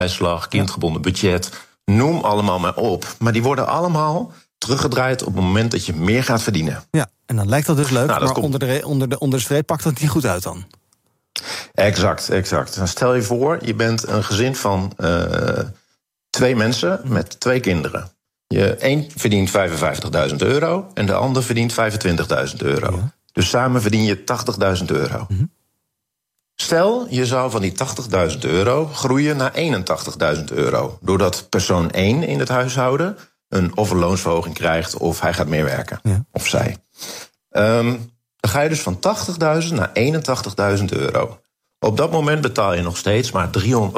kinderopvang, kindgebonden budget, noem allemaal maar op. Maar die worden allemaal teruggedraaid op het moment dat je meer gaat verdienen. Ja, en dan lijkt dat dus leuk, Nou, maar onder de streep pakt dat niet goed uit dan. Exact. Dan stel je voor, je bent een gezin van 2 mensen met 2 kinderen. Eén verdient €55.000 en de ander verdient €25.000. Ja. Dus samen verdien je €80.000. Stel, je zou van die €80.000 groeien naar €81.000. Doordat persoon 1 in het huishouden of een loonsverhoging krijgt of hij gaat meer werken. Ja. Of zij. Dan ga je dus van €80.000 naar €81.000. Op dat moment betaal je nog steeds maar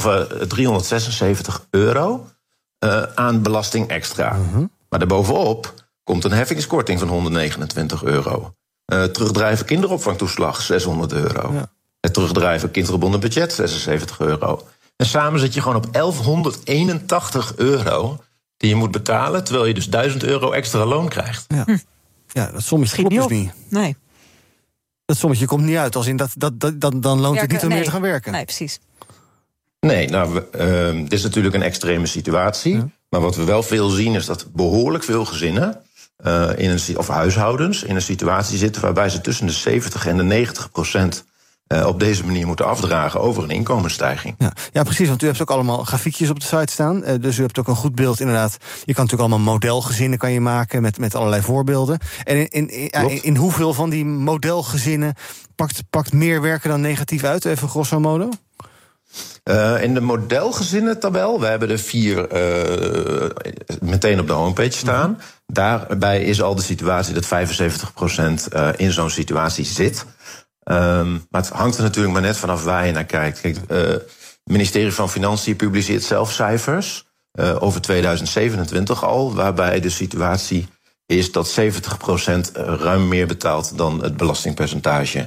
€376 aan belasting extra. Maar daarbovenop komt een heffingskorting van €129. Terugdrijven kinderopvangtoeslag €600. Ja. Het terugdrijven kindgebonden budget €76. En samen zit je gewoon op €1181 die je moet betalen, terwijl je dus €1.000 extra loon krijgt. Ja, ja, dat sommetje klopt dus niet. Nee. Dat sommetje komt niet uit, als in dan loont het niet om meer te gaan werken. Nee, precies. Nee, dit is natuurlijk een extreme situatie. Ja. Maar wat we wel veel zien is dat behoorlijk veel gezinnen of huishoudens in een situatie zitten waarbij ze tussen de 70 en de 90% op deze manier moeten afdragen over een inkomensstijging. Ja, precies, want u hebt ook allemaal grafiekjes op de site staan. Dus u hebt ook een goed beeld, inderdaad. Je kan natuurlijk allemaal modelgezinnen kan je maken met allerlei voorbeelden. En in hoeveel van die modelgezinnen pakt meer werken dan negatief uit? Even grosso modo? In de modelgezinnen-tabel, we hebben er 4 meteen op de homepage staan. Daarbij is al de situatie dat 75% in zo'n situatie zit. Maar het hangt er natuurlijk maar net vanaf waar je naar kijkt. Kijk, het ministerie van Financiën publiceert zelf cijfers over 2027 al, waarbij de situatie is dat 70% ruim meer betaalt dan het belastingpercentage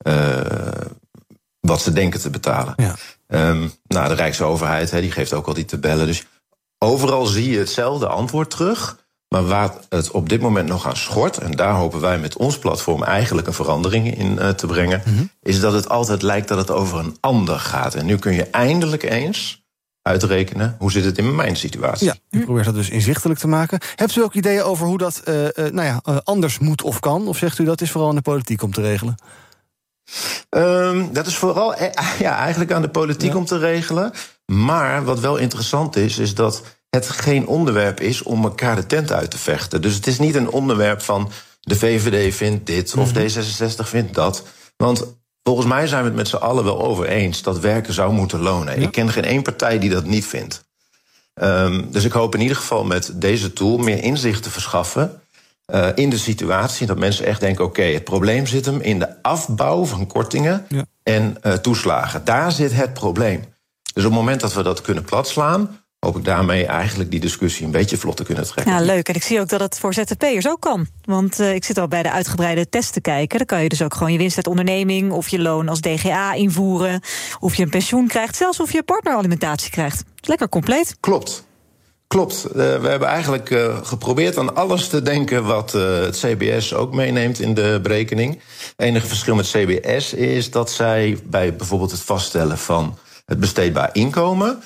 wat ze denken te betalen. Ja. De Rijksoverheid die geeft ook al die tabellen. Dus overal zie je hetzelfde antwoord terug. Maar waar het op dit moment nog aan schort, en daar hopen wij met ons platform eigenlijk een verandering in te brengen, is dat het altijd lijkt dat het over een ander gaat. En nu kun je eindelijk eens uitrekenen, hoe zit het in mijn situatie? Ja, u probeert dat dus inzichtelijk te maken. Hebt u ook ideeën over hoe dat anders moet of kan? Of zegt u dat is vooral aan de politiek om te regelen? Dat is vooral eigenlijk aan de politiek om te regelen. Maar wat wel interessant is dat het geen onderwerp is om elkaar de tent uit te vechten. Dus het is niet een onderwerp van de VVD vindt dit of D66 vindt dat. Want volgens mij zijn we het met z'n allen wel over eens dat werken zou moeten lonen. Ja. Ik ken geen één partij die dat niet vindt. Dus ik hoop in ieder geval met deze tool meer inzicht te verschaffen in de situatie. Dat mensen echt denken, oké, het probleem zit hem in de afbouw van kortingen en toeslagen. Daar zit het probleem. Dus op het moment dat we dat kunnen platslaan, hoop ik daarmee eigenlijk die discussie een beetje vlot te kunnen trekken. Ja, leuk. En ik zie ook dat het voor ZZP'ers ook kan. Want ik zit al bij de uitgebreide test te kijken. Dan kan je dus ook gewoon je winst uit onderneming of je loon als DGA invoeren, of je een pensioen krijgt, zelfs of je partneralimentatie krijgt. Lekker compleet. Klopt. We hebben eigenlijk geprobeerd aan alles te denken wat het CBS ook meeneemt in de berekening. Het enige verschil met CBS is dat zij bij bijvoorbeeld het vaststellen van het besteedbaar inkomen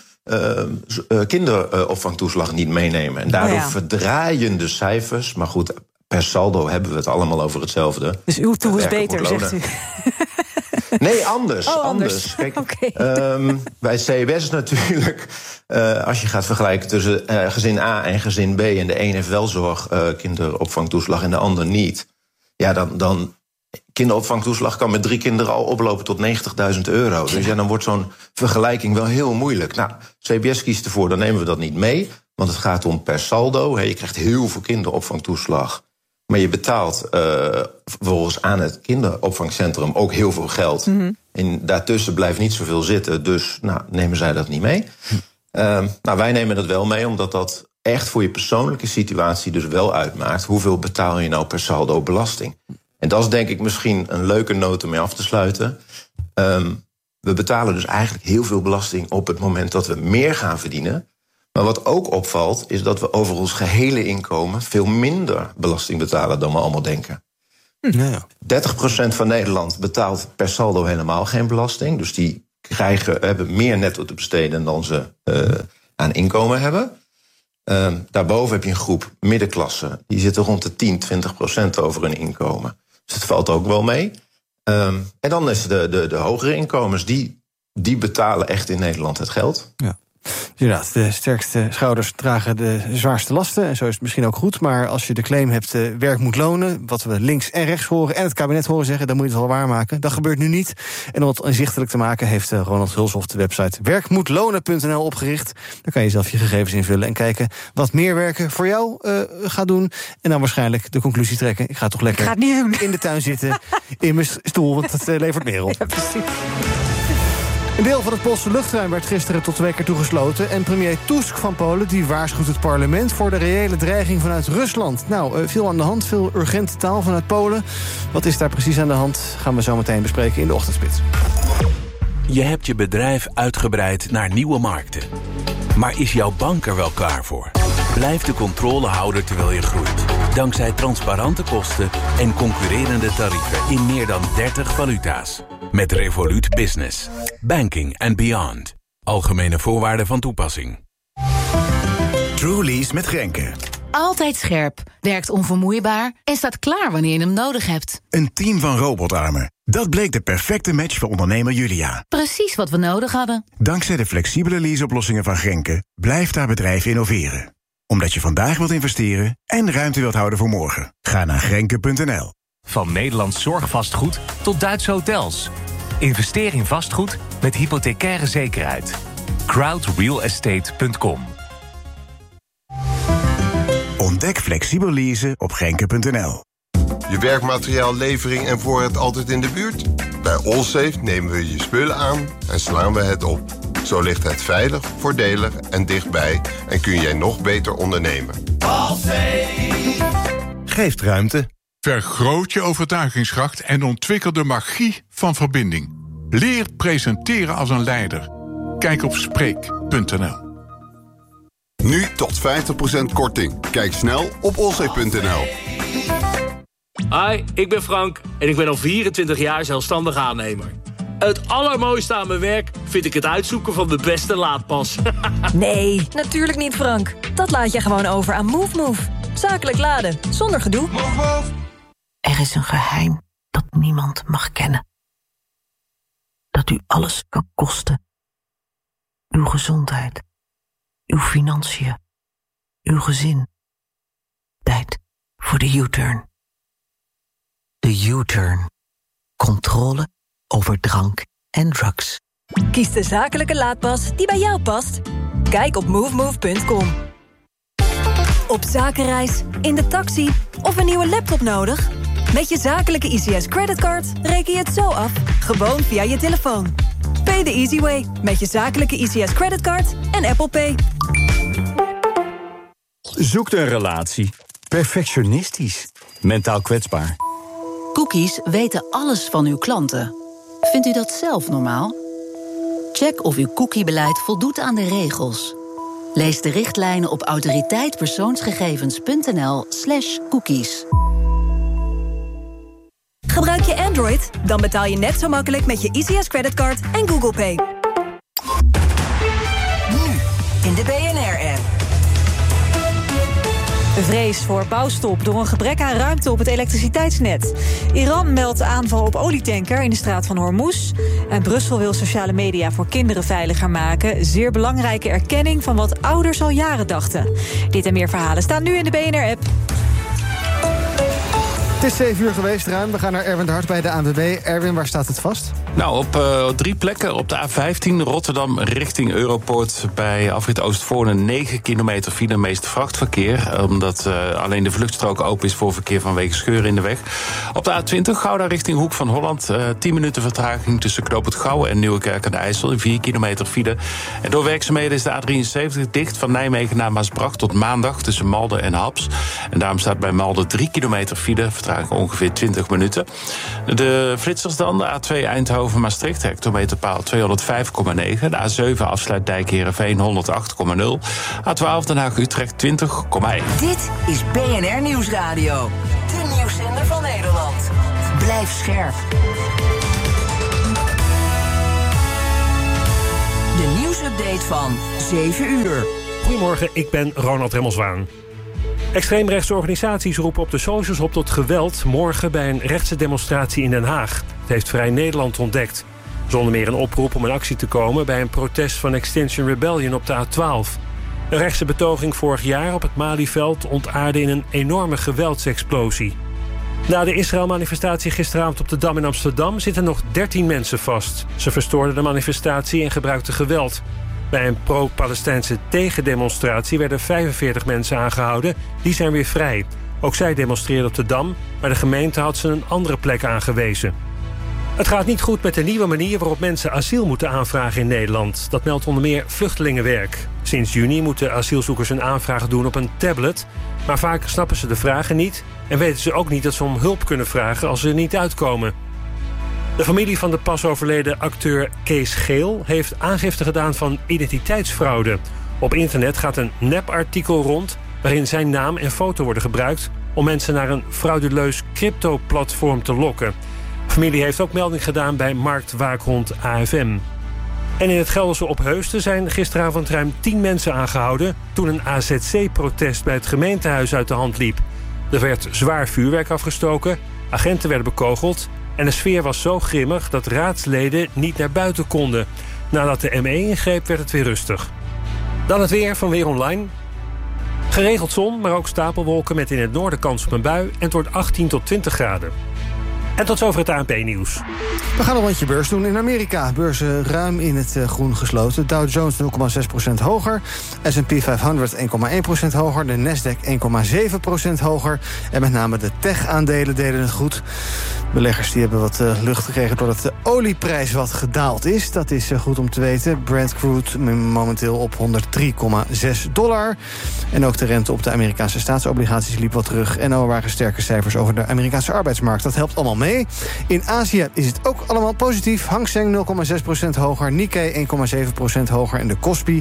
kinderopvangtoeslag niet meenemen. En daardoor verdraaien de cijfers. Maar goed, per saldo hebben we het allemaal over hetzelfde. Dus uw tool is beter, zegt u? Nee, anders. Kijk, bij CBS is natuurlijk, als je gaat vergelijken tussen gezin A en gezin B, en de een heeft wel zorg, kinderopvangtoeslag en de ander niet. Ja, dan kinderopvangtoeslag kan met 3 kinderen al oplopen tot €90.000. Dus dan wordt zo'n vergelijking wel heel moeilijk. Nou, CBS kiest ervoor, dan nemen we dat niet mee, want het gaat om per saldo. Je krijgt heel veel kinderopvangtoeslag, maar je betaalt vervolgens aan het kinderopvangcentrum ook heel veel geld. En daartussen blijft niet zoveel zitten, dus nemen zij dat niet mee. Wij nemen dat wel mee, omdat dat echt voor je persoonlijke situatie dus wel uitmaakt. Hoeveel betaal je nou per saldo belasting? En dat is denk ik misschien een leuke noot om mee af te sluiten. We betalen dus eigenlijk heel veel belasting op het moment dat we meer gaan verdienen. Maar wat ook opvalt, is dat we over ons gehele inkomen veel minder belasting betalen dan we allemaal denken. 30% van Nederland betaalt per saldo helemaal geen belasting. Dus die hebben meer netto te besteden dan ze aan inkomen hebben. Daarboven heb je een groep middenklasse. Die zitten rond de 10-20% over hun inkomen. Dus het valt ook wel mee. En dan is de hogere inkomens, die betalen echt in Nederland het geld. Ja. Inderdaad, de sterkste schouders dragen de zwaarste lasten. En zo is het misschien ook goed. Maar als je de claim hebt, werk moet lonen, wat we links en rechts horen en het kabinet horen zeggen, dan moet je het wel waarmaken. Dat gebeurt nu niet. En om het inzichtelijk te maken heeft Ronald Hulshoff de website werkmoetlonen.nl opgericht. Daar kan je zelf je gegevens invullen en kijken wat meer werken voor jou gaat doen. En dan waarschijnlijk de conclusie trekken. Ik ga toch lekker in de tuin zitten, in mijn stoel, want het levert meer op. Ja, precies. Een deel van het Poolse luchtruim werd gisteren tot 2 keer toegesloten. En premier Tusk van Polen die waarschuwt het parlement voor de reële dreiging vanuit Rusland. Nou, veel aan de hand, veel urgente taal vanuit Polen. Wat is daar precies aan de hand, gaan we zo meteen bespreken in de Ochtendspits. Je hebt je bedrijf uitgebreid naar nieuwe markten. Maar is jouw bank er wel klaar voor? Blijf de controle houden terwijl je groeit. Dankzij transparante kosten en concurrerende tarieven in meer dan 30 valuta's. Met Revolut Business. Banking and beyond. Algemene voorwaarden van toepassing. Trulease met Grenke. Altijd scherp, werkt onvermoeibaar en staat klaar wanneer je hem nodig hebt. Een team van robotarmen. Dat bleek de perfecte match voor ondernemer Julia. Precies wat we nodig hadden. Dankzij de flexibele leaseoplossingen van Grenke blijft haar bedrijf innoveren. Omdat je vandaag wilt investeren en ruimte wilt houden voor morgen. Ga naar Grenke.nl. Van Nederlands zorgvastgoed tot Duitse hotels. Investeer in vastgoed met hypothecaire zekerheid. crowdrealestate.com. Ontdek flexibel leasen op Grenke.nl. Je werkmateriaallevering en voorraad altijd in de buurt? Bij Allsafe nemen we je spullen aan en slaan we het op. Zo ligt het veilig, voordelig en dichtbij en kun jij nog beter ondernemen. Allsafe geeft ruimte. Vergroot je overtuigingskracht en ontwikkel de magie van verbinding. Leer presenteren als een leider. Kijk op Spreek.nl. Nu tot 50% korting. Kijk snel op allsafe.nl. Hi, ik ben Frank en ik ben al 24 jaar zelfstandig aannemer. Het allermooiste aan mijn werk vind ik het uitzoeken van de beste laadpas. Nee, natuurlijk niet, Frank. Dat laat je gewoon over aan MoveMove. Zakelijk laden, zonder gedoe. Move. Er is een geheim dat niemand mag kennen. Dat u alles kan kosten. Uw gezondheid, uw financiën, uw gezin. Tijd voor de U-turn. De U-turn. Controle over drank en drugs. Kies de zakelijke laadpas die bij jou past. Kijk op movemove.com. Op zakenreis, in de taxi of een nieuwe laptop nodig? Met je zakelijke ICS creditcard reken je het zo af, gewoon via je telefoon. Pay the easy way met je zakelijke ICS creditcard en Apple Pay. Zoekt een relatie. Perfectionistisch. Mentaal kwetsbaar. Cookies weten alles van uw klanten. Vindt u dat zelf normaal? Check of uw cookiebeleid voldoet aan de regels. Lees de richtlijnen op autoriteitpersoonsgegevens.nl/cookies. Gebruik je Android? Dan betaal je net zo makkelijk met je ICS creditcard en Google Pay. Nu in de BNR-app. Vrees voor bouwstop door een gebrek aan ruimte op het elektriciteitsnet. Iran meldt aanval op olietanker in de straat van Hormuz. En Brussel wil sociale media voor kinderen veiliger maken. Zeer belangrijke erkenning van wat ouders al jaren dachten. Dit en meer verhalen staan nu in de BNR-app. Het is 7 uur geweest, ruim. We gaan naar Erwin de Hart bij de ANWB. Erwin, waar staat het vast? Nou, op 3 plekken. Op de A15 Rotterdam richting Europoort. Bij afrit Oostvoorne 9 kilometer file, meeste vrachtverkeer. Omdat alleen de vluchtstrook open is voor verkeer vanwege scheuren in de weg. Op de A20 Gouda richting Hoek van Holland. 10 minuten vertraging tussen Knoop het Gouwen en Nieuwekerk aan de IJssel. In 4 kilometer file. En door werkzaamheden is de A73 dicht van Nijmegen naar Maasbracht tot maandag tussen Malden en Haps. En daarom staat bij Malden 3 kilometer file. Vertraging ongeveer 20 minuten. De flitsers dan, de A2 Eindhoven-Maastricht, hectometerpaal 205,9. De A7 afsluitdijk Heerenveen 108,0. A12 Den Haag-Utrecht 20,1. Dit is BNR Nieuwsradio. De nieuwszender van Nederland. Blijf scherp. nieuwsupdate van 7 uur. Goedemorgen, ik ben Ronald Remmelswaan. Extreemrechtse organisaties roepen op de socials op tot geweld morgen bij een rechtse demonstratie in Den Haag. Dat heeft Vrij Nederland ontdekt. Zonder meer een oproep om in actie te komen bij een protest van Extinction Rebellion op de A12. Een rechtse betoging vorig jaar op het Malieveld ontaarde in een enorme geweldsexplosie. Na de Israël-manifestatie gisteravond op de Dam in Amsterdam zitten nog 13 mensen vast. Ze verstoorden de manifestatie en gebruikten geweld. Bij een pro-Palestijnse tegendemonstratie werden 45 mensen aangehouden. Die zijn weer vrij. Ook zij demonstreerden op de Dam, maar de gemeente had ze een andere plek aangewezen. Het gaat niet goed met de nieuwe manier waarop mensen asiel moeten aanvragen in Nederland. Dat meldt onder meer Vluchtelingenwerk. Sinds juni moeten asielzoekers hun aanvraag doen op een tablet. Maar vaak snappen ze de vragen niet en weten ze ook niet dat ze om hulp kunnen vragen als ze er niet uitkomen. De familie van de pas overleden acteur Kees Geel heeft aangifte gedaan van identiteitsfraude. Op internet gaat een nepartikel rond waarin zijn naam en foto worden gebruikt om mensen naar een frauduleus crypto-platform te lokken. De familie heeft ook melding gedaan bij marktwaakhond AFM. En in het Gelderse Opheusden zijn gisteravond ruim 10 mensen aangehouden toen een AZC-protest bij het gemeentehuis uit de hand liep. Er werd zwaar vuurwerk afgestoken, agenten werden bekogeld en de sfeer was zo grimmig dat raadsleden niet naar buiten konden. Nadat de ME ingreep werd het weer rustig. Dan het weer van Weer Online. Geregeld zon, maar ook stapelwolken met in het noorden kans op een bui en het wordt 18 tot 20 graden. En tot zover het ANP-nieuws. We gaan een rondje beurs doen in Amerika. Beurzen ruim in het groen gesloten. Dow Jones 0,6% hoger. S&P 500 1,1% hoger. De Nasdaq 1,7% hoger. En met name de tech-aandelen deden het goed. Beleggers die hebben wat lucht gekregen doordat de olieprijs wat gedaald is. Dat is goed om te weten. Brent crude momenteel op $103,6. En ook de rente op de Amerikaanse staatsobligaties liep wat terug. En er waren sterke cijfers over de Amerikaanse arbeidsmarkt. Dat helpt allemaal mee. In Azië is het ook allemaal positief. Hang Seng 0,6% hoger. Nikkei 1,7% hoger. En de Kospi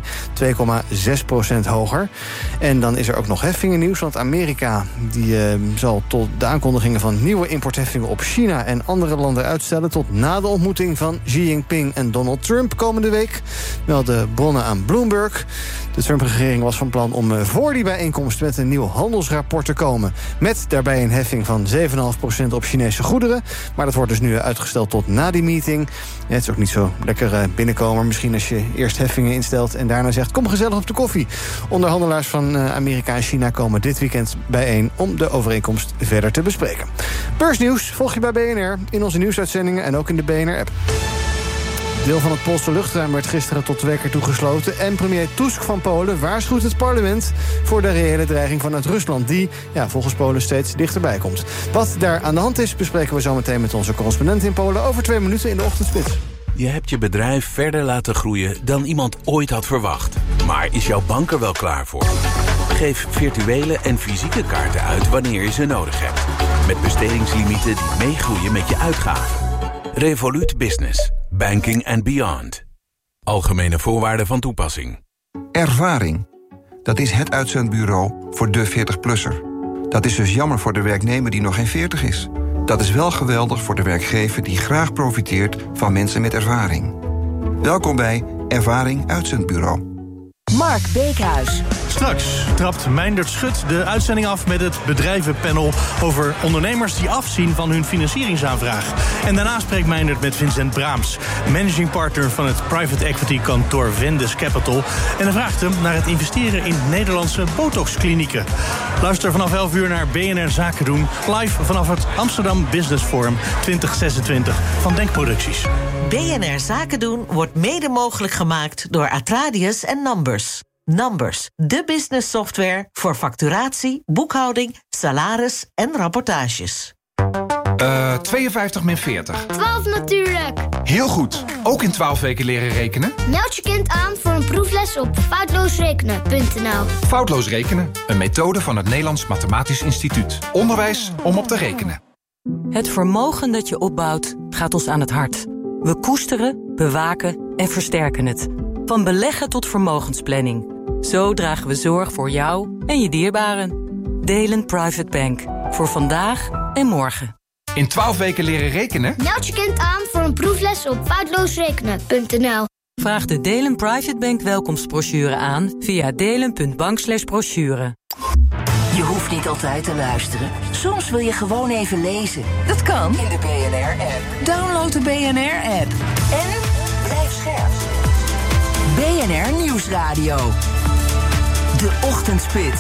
2,6% hoger. En dan is er ook nog heffingennieuws. Want Amerika die, zal tot de aankondigingen van nieuwe importheffingen op China en andere landen uitstellen tot na de ontmoeting van Xi Jinping en Donald Trump komende week. Melden bronnen aan Bloomberg. De Trump-regering was van plan om voor die bijeenkomst met een nieuw handelsrapport te komen. Met daarbij een heffing van 7,5% op Chinese goederen. Maar dat wordt dus nu uitgesteld tot na die meeting. Ja, het is ook niet zo lekker binnenkomen. Misschien als je eerst heffingen instelt en daarna zegt kom gezellig op de koffie. Onderhandelaars van Amerika en China komen dit weekend bijeen om de overeenkomst verder te bespreken. Beursnieuws volg je bij BNR in onze nieuwsuitzendingen en ook in de BNR-app. Deel van het Poolse luchtruim werd gisteren tot 2 keer toegesloten. En premier Tusk van Polen waarschuwt het parlement voor de reële dreiging vanuit Rusland, die volgens Polen steeds dichterbij komt. Wat daar aan de hand is, bespreken we zo meteen met onze correspondent in Polen over 2 minuten in de ochtendspits. Je hebt je bedrijf verder laten groeien dan iemand ooit had verwacht. Maar is jouw bank er wel klaar voor? Geef virtuele en fysieke kaarten uit wanneer je ze nodig hebt. Met bestedingslimieten die meegroeien met je uitgaven. Revolut Business. Banking and beyond. Algemene voorwaarden van toepassing. Ervaring. Dat is het uitzendbureau voor de 40-plusser. Dat is dus jammer voor de werknemer die nog geen 40 is. Dat is wel geweldig voor de werkgever die graag profiteert van mensen met ervaring. Welkom bij Ervaring Uitzendbureau. Mark Beekhuis. Straks trapt Meindert Schut de uitzending af met het bedrijvenpanel over ondernemers die afzien van hun financieringsaanvraag. En daarna spreekt Meindert met Vincent Braams, managing partner van het private equity kantoor Vendes Capital. En hij vraagt hem naar het investeren in Nederlandse botoxklinieken. Luister vanaf 11 uur naar BNR Zaken doen, live vanaf het Amsterdam Business Forum 2026 van Denkproducties. BNR Zaken doen wordt mede mogelijk gemaakt door Atradius en Numbers. Numbers, de business software voor facturatie, boekhouding, salaris en rapportages. 52 min 40. 12 natuurlijk. Heel goed. Ook in 12 weken leren rekenen? Meld je kind aan voor een proefles op foutloosrekenen.nl. Foutloos rekenen, een methode van het Nederlands Mathematisch Instituut. Onderwijs om op te rekenen. Het vermogen dat je opbouwt gaat ons aan het hart. We koesteren, bewaken en versterken het. Van beleggen tot vermogensplanning. Zo dragen we zorg voor jou en je dierbaren. Delen Private Bank. Voor vandaag en morgen. In 12 weken leren rekenen? Meld je kind aan voor een proefles op foutloosrekenen.nl. Vraag de Delen Private Bank welkomstbrochure aan via delen.bank/brochure. Je hoeft niet altijd te luisteren. Soms wil je gewoon even lezen. Dat kan in de BNR-app. Download de BNR-app. En blijf scherp. BNR Nieuwsradio. De Ochtendspits.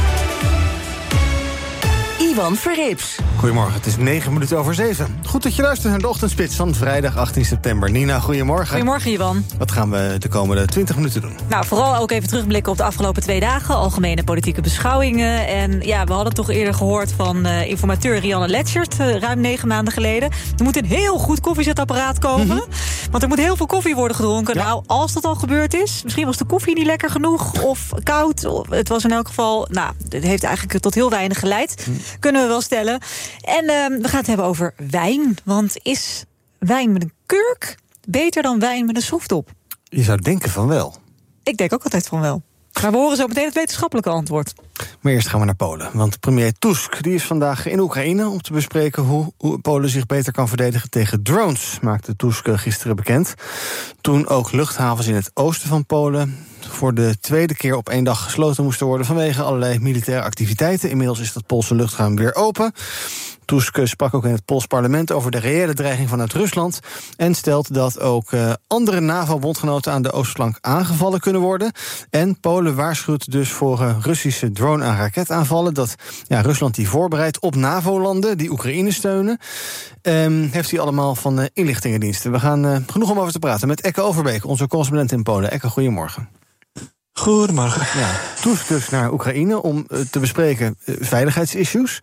Ivan Verrips. Goedemorgen, het is 7:09. Goed dat je luistert naar de Ochtendspits van vrijdag 18 september. Nina, goedemorgen. Goedemorgen, Ivan. Wat gaan we de komende 20 minuten doen? Nou, vooral ook even terugblikken op de afgelopen 2 dagen. Algemene politieke beschouwingen. En ja, we hadden toch eerder gehoord van informateur Rianne Letschert, ruim 9 maanden geleden. Er moet een heel goed koffiezetapparaat komen. Want er moet heel veel koffie worden gedronken. Ja. Nou, als dat al gebeurd is, misschien was de koffie niet lekker genoeg of koud. Het was in elk geval, het heeft eigenlijk tot heel weinig geleid. Kunnen we wel stellen. En we gaan het hebben over wijn. Want is wijn met een kurk beter dan wijn met een schroefdop? Je zou denken van wel. Ik denk ook altijd van wel. Maar we horen zo meteen het wetenschappelijke antwoord. Maar eerst gaan we naar Polen. Want premier Tusk die is vandaag in Oekraïne om te bespreken hoe Polen zich beter kan verdedigen tegen drones, maakte Tusk gisteren bekend. Toen ook luchthavens in het oosten van Polen voor de tweede keer op 1 dag gesloten moesten worden vanwege allerlei militaire activiteiten. Inmiddels is dat Poolse luchtruim weer open. Tusk sprak ook in het Pools parlement over de reële dreiging vanuit Rusland en stelt dat ook andere NAVO-bondgenoten aan de oostflank aangevallen kunnen worden. En Polen waarschuwt dus voor Russische drone- en raketaanvallen, dat Rusland die voorbereidt op NAVO-landen die Oekraïne steunen. Heeft hij allemaal van inlichtingendiensten. We gaan genoeg om over te praten met Ecke Overbeek, onze correspondent in Polen. Ecke, goedemorgen. Goedemorgen. Ja, Tusk dus naar Oekraïne om te bespreken veiligheidsissues.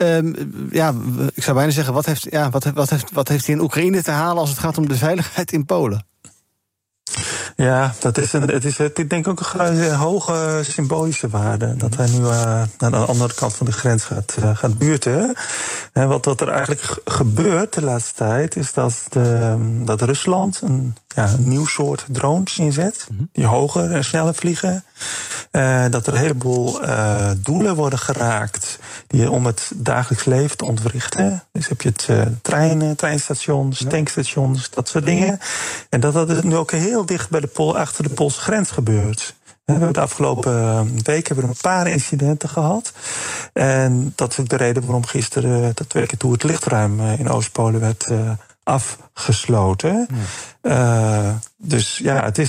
Ik zou bijna zeggen, wat heeft hij in Oekraïne te halen als het gaat om de veiligheid in Polen? Ja, ik denk ook een hoge symbolische waarde. Dat hij nu naar de andere kant van de grens gaat buurten. En wat er eigenlijk gebeurt de laatste tijd is dat Rusland een nieuw soort drones inzet. Die hoger en sneller vliegen. Dat er een heleboel doelen worden geraakt om het dagelijks leven te ontwrichten. Dus heb je het treinstations, tankstations, dat soort dingen. En dat nu ook heel dicht bij achter de Poolse grens gebeurt. We hebben de afgelopen week een paar incidenten gehad. En dat is ook de reden waarom gisteren dat 2 keer toe het luchtruim in Oost-Polen werd afgesloten. Dus ja, het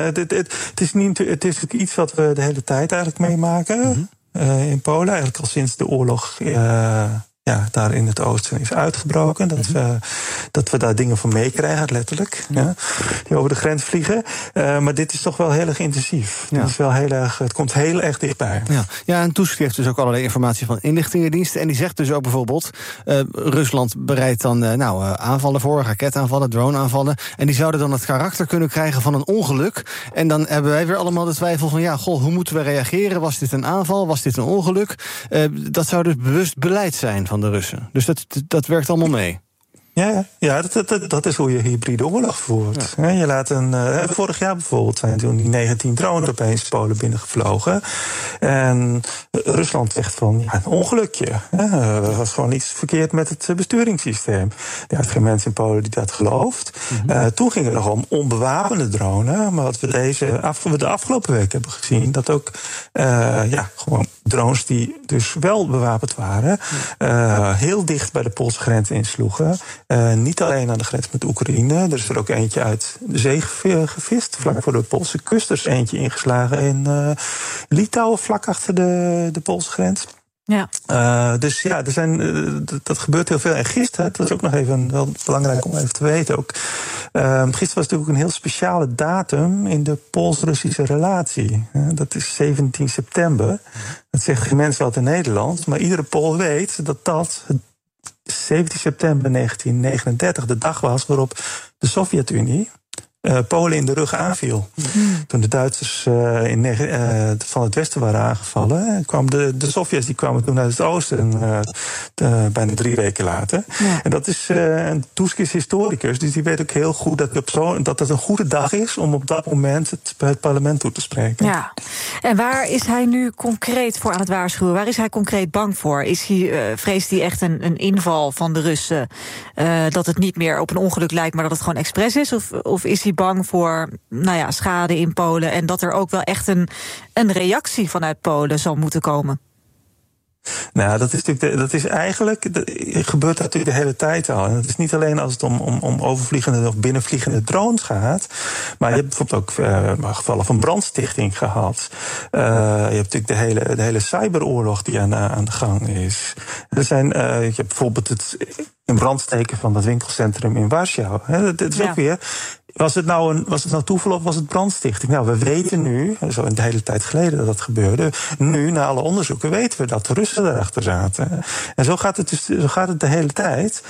is iets wat we de hele tijd eigenlijk meemaken in Polen. Eigenlijk al sinds de oorlog daar in het oosten is uitgebroken. Dat we daar dingen van meekrijgen, letterlijk. Ja, die over de grens vliegen. Maar dit is toch wel heel erg intensief. Ja. Het komt heel erg dichtbij. Ja, en Tusk heeft dus ook allerlei informatie van inlichtingendiensten. En die zegt dus ook bijvoorbeeld, Rusland bereidt dan aanvallen voor, raketaanvallen, droneaanvallen. En die zouden dan het karakter kunnen krijgen van een ongeluk. En dan hebben wij weer allemaal de twijfel van, hoe moeten we reageren? Was dit een aanval? Was dit een ongeluk? Dat zou dus bewust beleid zijn van de Russen. Dus dat werkt allemaal mee. Ja, dat is hoe je hybride oorlog voert. Ja. Je laat vorig jaar bijvoorbeeld zijn toen die 19 drones opeens Polen binnengevlogen. En Rusland zegt van, een ongelukje. Er was gewoon iets verkeerd met het besturingssysteem. Er zijn geen mensen in Polen die dat gelooft. Toen ging het nog om onbewapende drones. Maar wat we de afgelopen week hebben gezien, dat ook gewoon drones die dus wel bewapend waren, heel dicht bij de Poolse grens insloegen. Niet alleen aan de grens met Oekraïne. Er is er ook eentje uit de zee gevist, vlak voor de Poolse kust. Er is eentje ingeslagen in Litouwen, vlak achter de Poolse grens. Ja. Dat gebeurt heel veel. En gisteren, dat is ook nog even wel belangrijk om even te weten ook. Gisteren was natuurlijk ook een heel speciale datum in de Pools-Russische relatie. Dat is 17 september. Dat zegt geen mens wat in Nederland. Maar iedere Pool weet dat 17 september 1939 de dag was waarop de Sovjet-Unie Polen in de rug aanviel. Toen de Duitsers van het westen waren aangevallen, kwamen de Sovjets die kwamen toen uit het oosten, bijna 3 weken later. Ja. En dat is Tusk is historicus, dus die weet ook heel goed dat het een goede dag is om op dat moment het parlement toe te spreken. Ja. En waar is hij nu concreet voor aan het waarschuwen? Waar is hij concreet bang voor? Vreest hij echt een inval van de Russen? Dat het niet meer op een ongeluk lijkt, maar dat het gewoon expres is? Of is hij hij bang voor schade in Polen en dat er ook wel echt een reactie vanuit Polen zal moeten komen? Nou, dat gebeurt natuurlijk de hele tijd al. En het is niet alleen als het om overvliegende of binnenvliegende drones gaat. Maar je hebt bijvoorbeeld ook gevallen van brandstichting gehad. Je hebt natuurlijk de hele cyberoorlog die aan de gang is. Je hebt bijvoorbeeld een brandsteken van dat winkelcentrum in Warschau. Dat is ook weer. Was het nou toeval of was het brandstichting? Nou, we weten nu, zo een hele tijd geleden dat gebeurde. Nu, na alle onderzoeken, weten we dat de Russen erachter zaten. En zo gaat het de hele tijd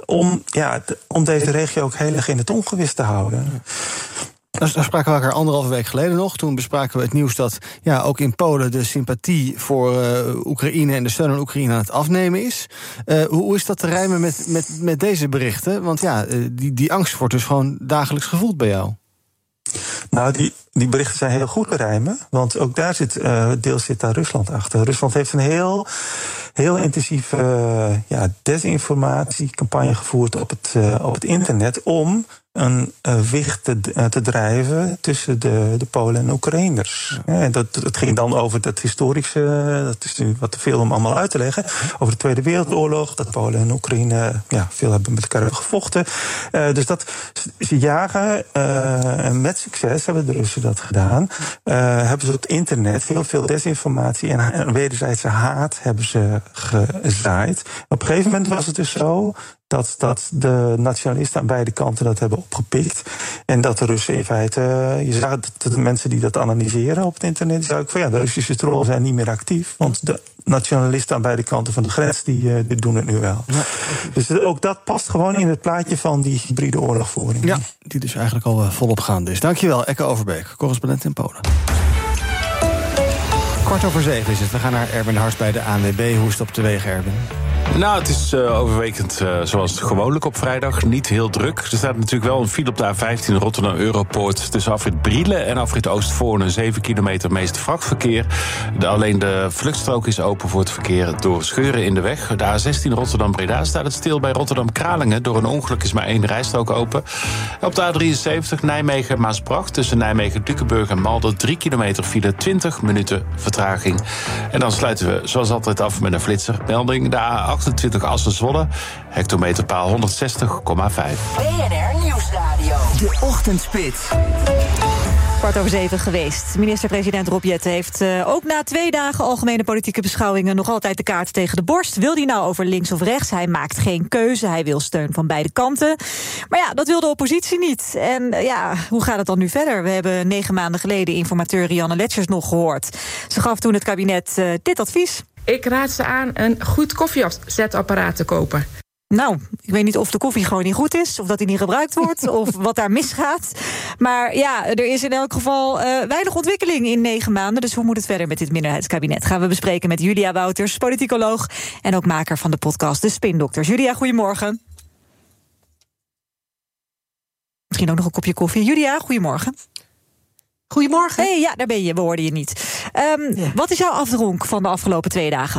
om deze regio ook heel erg in het ongewis te houden. Daar spraken we elkaar 1,5 week geleden nog. Toen bespraken we het nieuws dat ook in Polen de sympathie voor Oekraïne en de steun aan Oekraïne aan het afnemen is. Hoe is dat te rijmen met deze berichten? Want die angst wordt dus gewoon dagelijks gevoeld bij jou. Nou, die berichten zijn heel goed te rijmen. Want ook daar deels zit daar Rusland achter. Rusland heeft een heel intensieve desinformatiecampagne gevoerd op het internet om een wicht te drijven tussen de Polen en de Oekraïners. En dat ging dan over dat historische, dat is nu wat te veel om allemaal uit te leggen, over de Tweede Wereldoorlog, dat Polen en Oekraïne veel hebben met elkaar gevochten. Dus dat ze jagen, en met succes hebben de Russen dat gedaan, hebben ze op het internet heel veel desinformatie en wederzijdse haat hebben ze gezaaid. Op een gegeven moment was het dus zo dat de nationalisten aan beide kanten dat hebben opgepikt. En dat de Russen in feite, je zag dat de mensen die dat analyseren op het internet, zei ook van de Russische trollen zijn niet meer actief. Want de nationalisten aan beide kanten van de grens, die doen het nu wel. Ja. Dus ook dat past gewoon in het plaatje van die hybride oorlogvoering. Ja, die dus eigenlijk al volop gaande is. Dankjewel, Ecke Overbeek, correspondent in Polen. 6:15 is het. We gaan naar Erwin Hars bij de ANWB. Hoe is het op de wegen, Erwin? Nou, het is overwegend zoals gewoonlijk op vrijdag. Niet heel druk. Er staat natuurlijk wel een file op de A15 Rotterdam-Europoort tussen afrit Brielen en afrit Oostvoorne. 7 kilometer meeste vrachtverkeer. Alleen de vluchtstrook is open voor het verkeer door scheuren in de weg. De A16 Rotterdam-Breda staat het stil bij Rotterdam-Kralingen. Door een ongeluk is maar 1 rijstrook open. Op de A73 Nijmegen-Maasbracht tussen Nijmegen-Dukenburg en Malden 3 kilometer file, 20 minuten vertraging. En dan sluiten we zoals altijd af met een flitsermelding. De A28 Assen-Zwolle, hectometerpaal 160,5. BNR Nieuwsradio. De Ochtendspits. 7:15 geweest. Minister-president Rob Jetten heeft ook na 2 dagen algemene politieke beschouwingen nog altijd de kaart tegen de borst. Wil hij nou over links of rechts? Hij maakt geen keuze. Hij wil steun van beide kanten. Maar dat wil de oppositie niet. En hoe gaat het dan nu verder? We hebben 9 maanden geleden informateur Rianne Letschers nog gehoord. Ze gaf toen het kabinet dit advies. Ik raad ze aan een goed koffiezetapparaat te kopen. Nou, ik weet niet of de koffie gewoon niet goed is, of dat die niet gebruikt wordt, of wat daar misgaat. Maar er is in elk geval weinig ontwikkeling in 9 maanden. Dus hoe moet het verder met dit minderheidskabinet? Gaan we bespreken met Julia Wouters, politicoloog en ook maker van de podcast De Spindokters. Julia, goedemorgen. Misschien ook nog een kopje koffie. Julia, goedemorgen. Goedemorgen. Hey, daar ben je, we hoorden je niet. Wat is jouw afdronk van de afgelopen 2 dagen?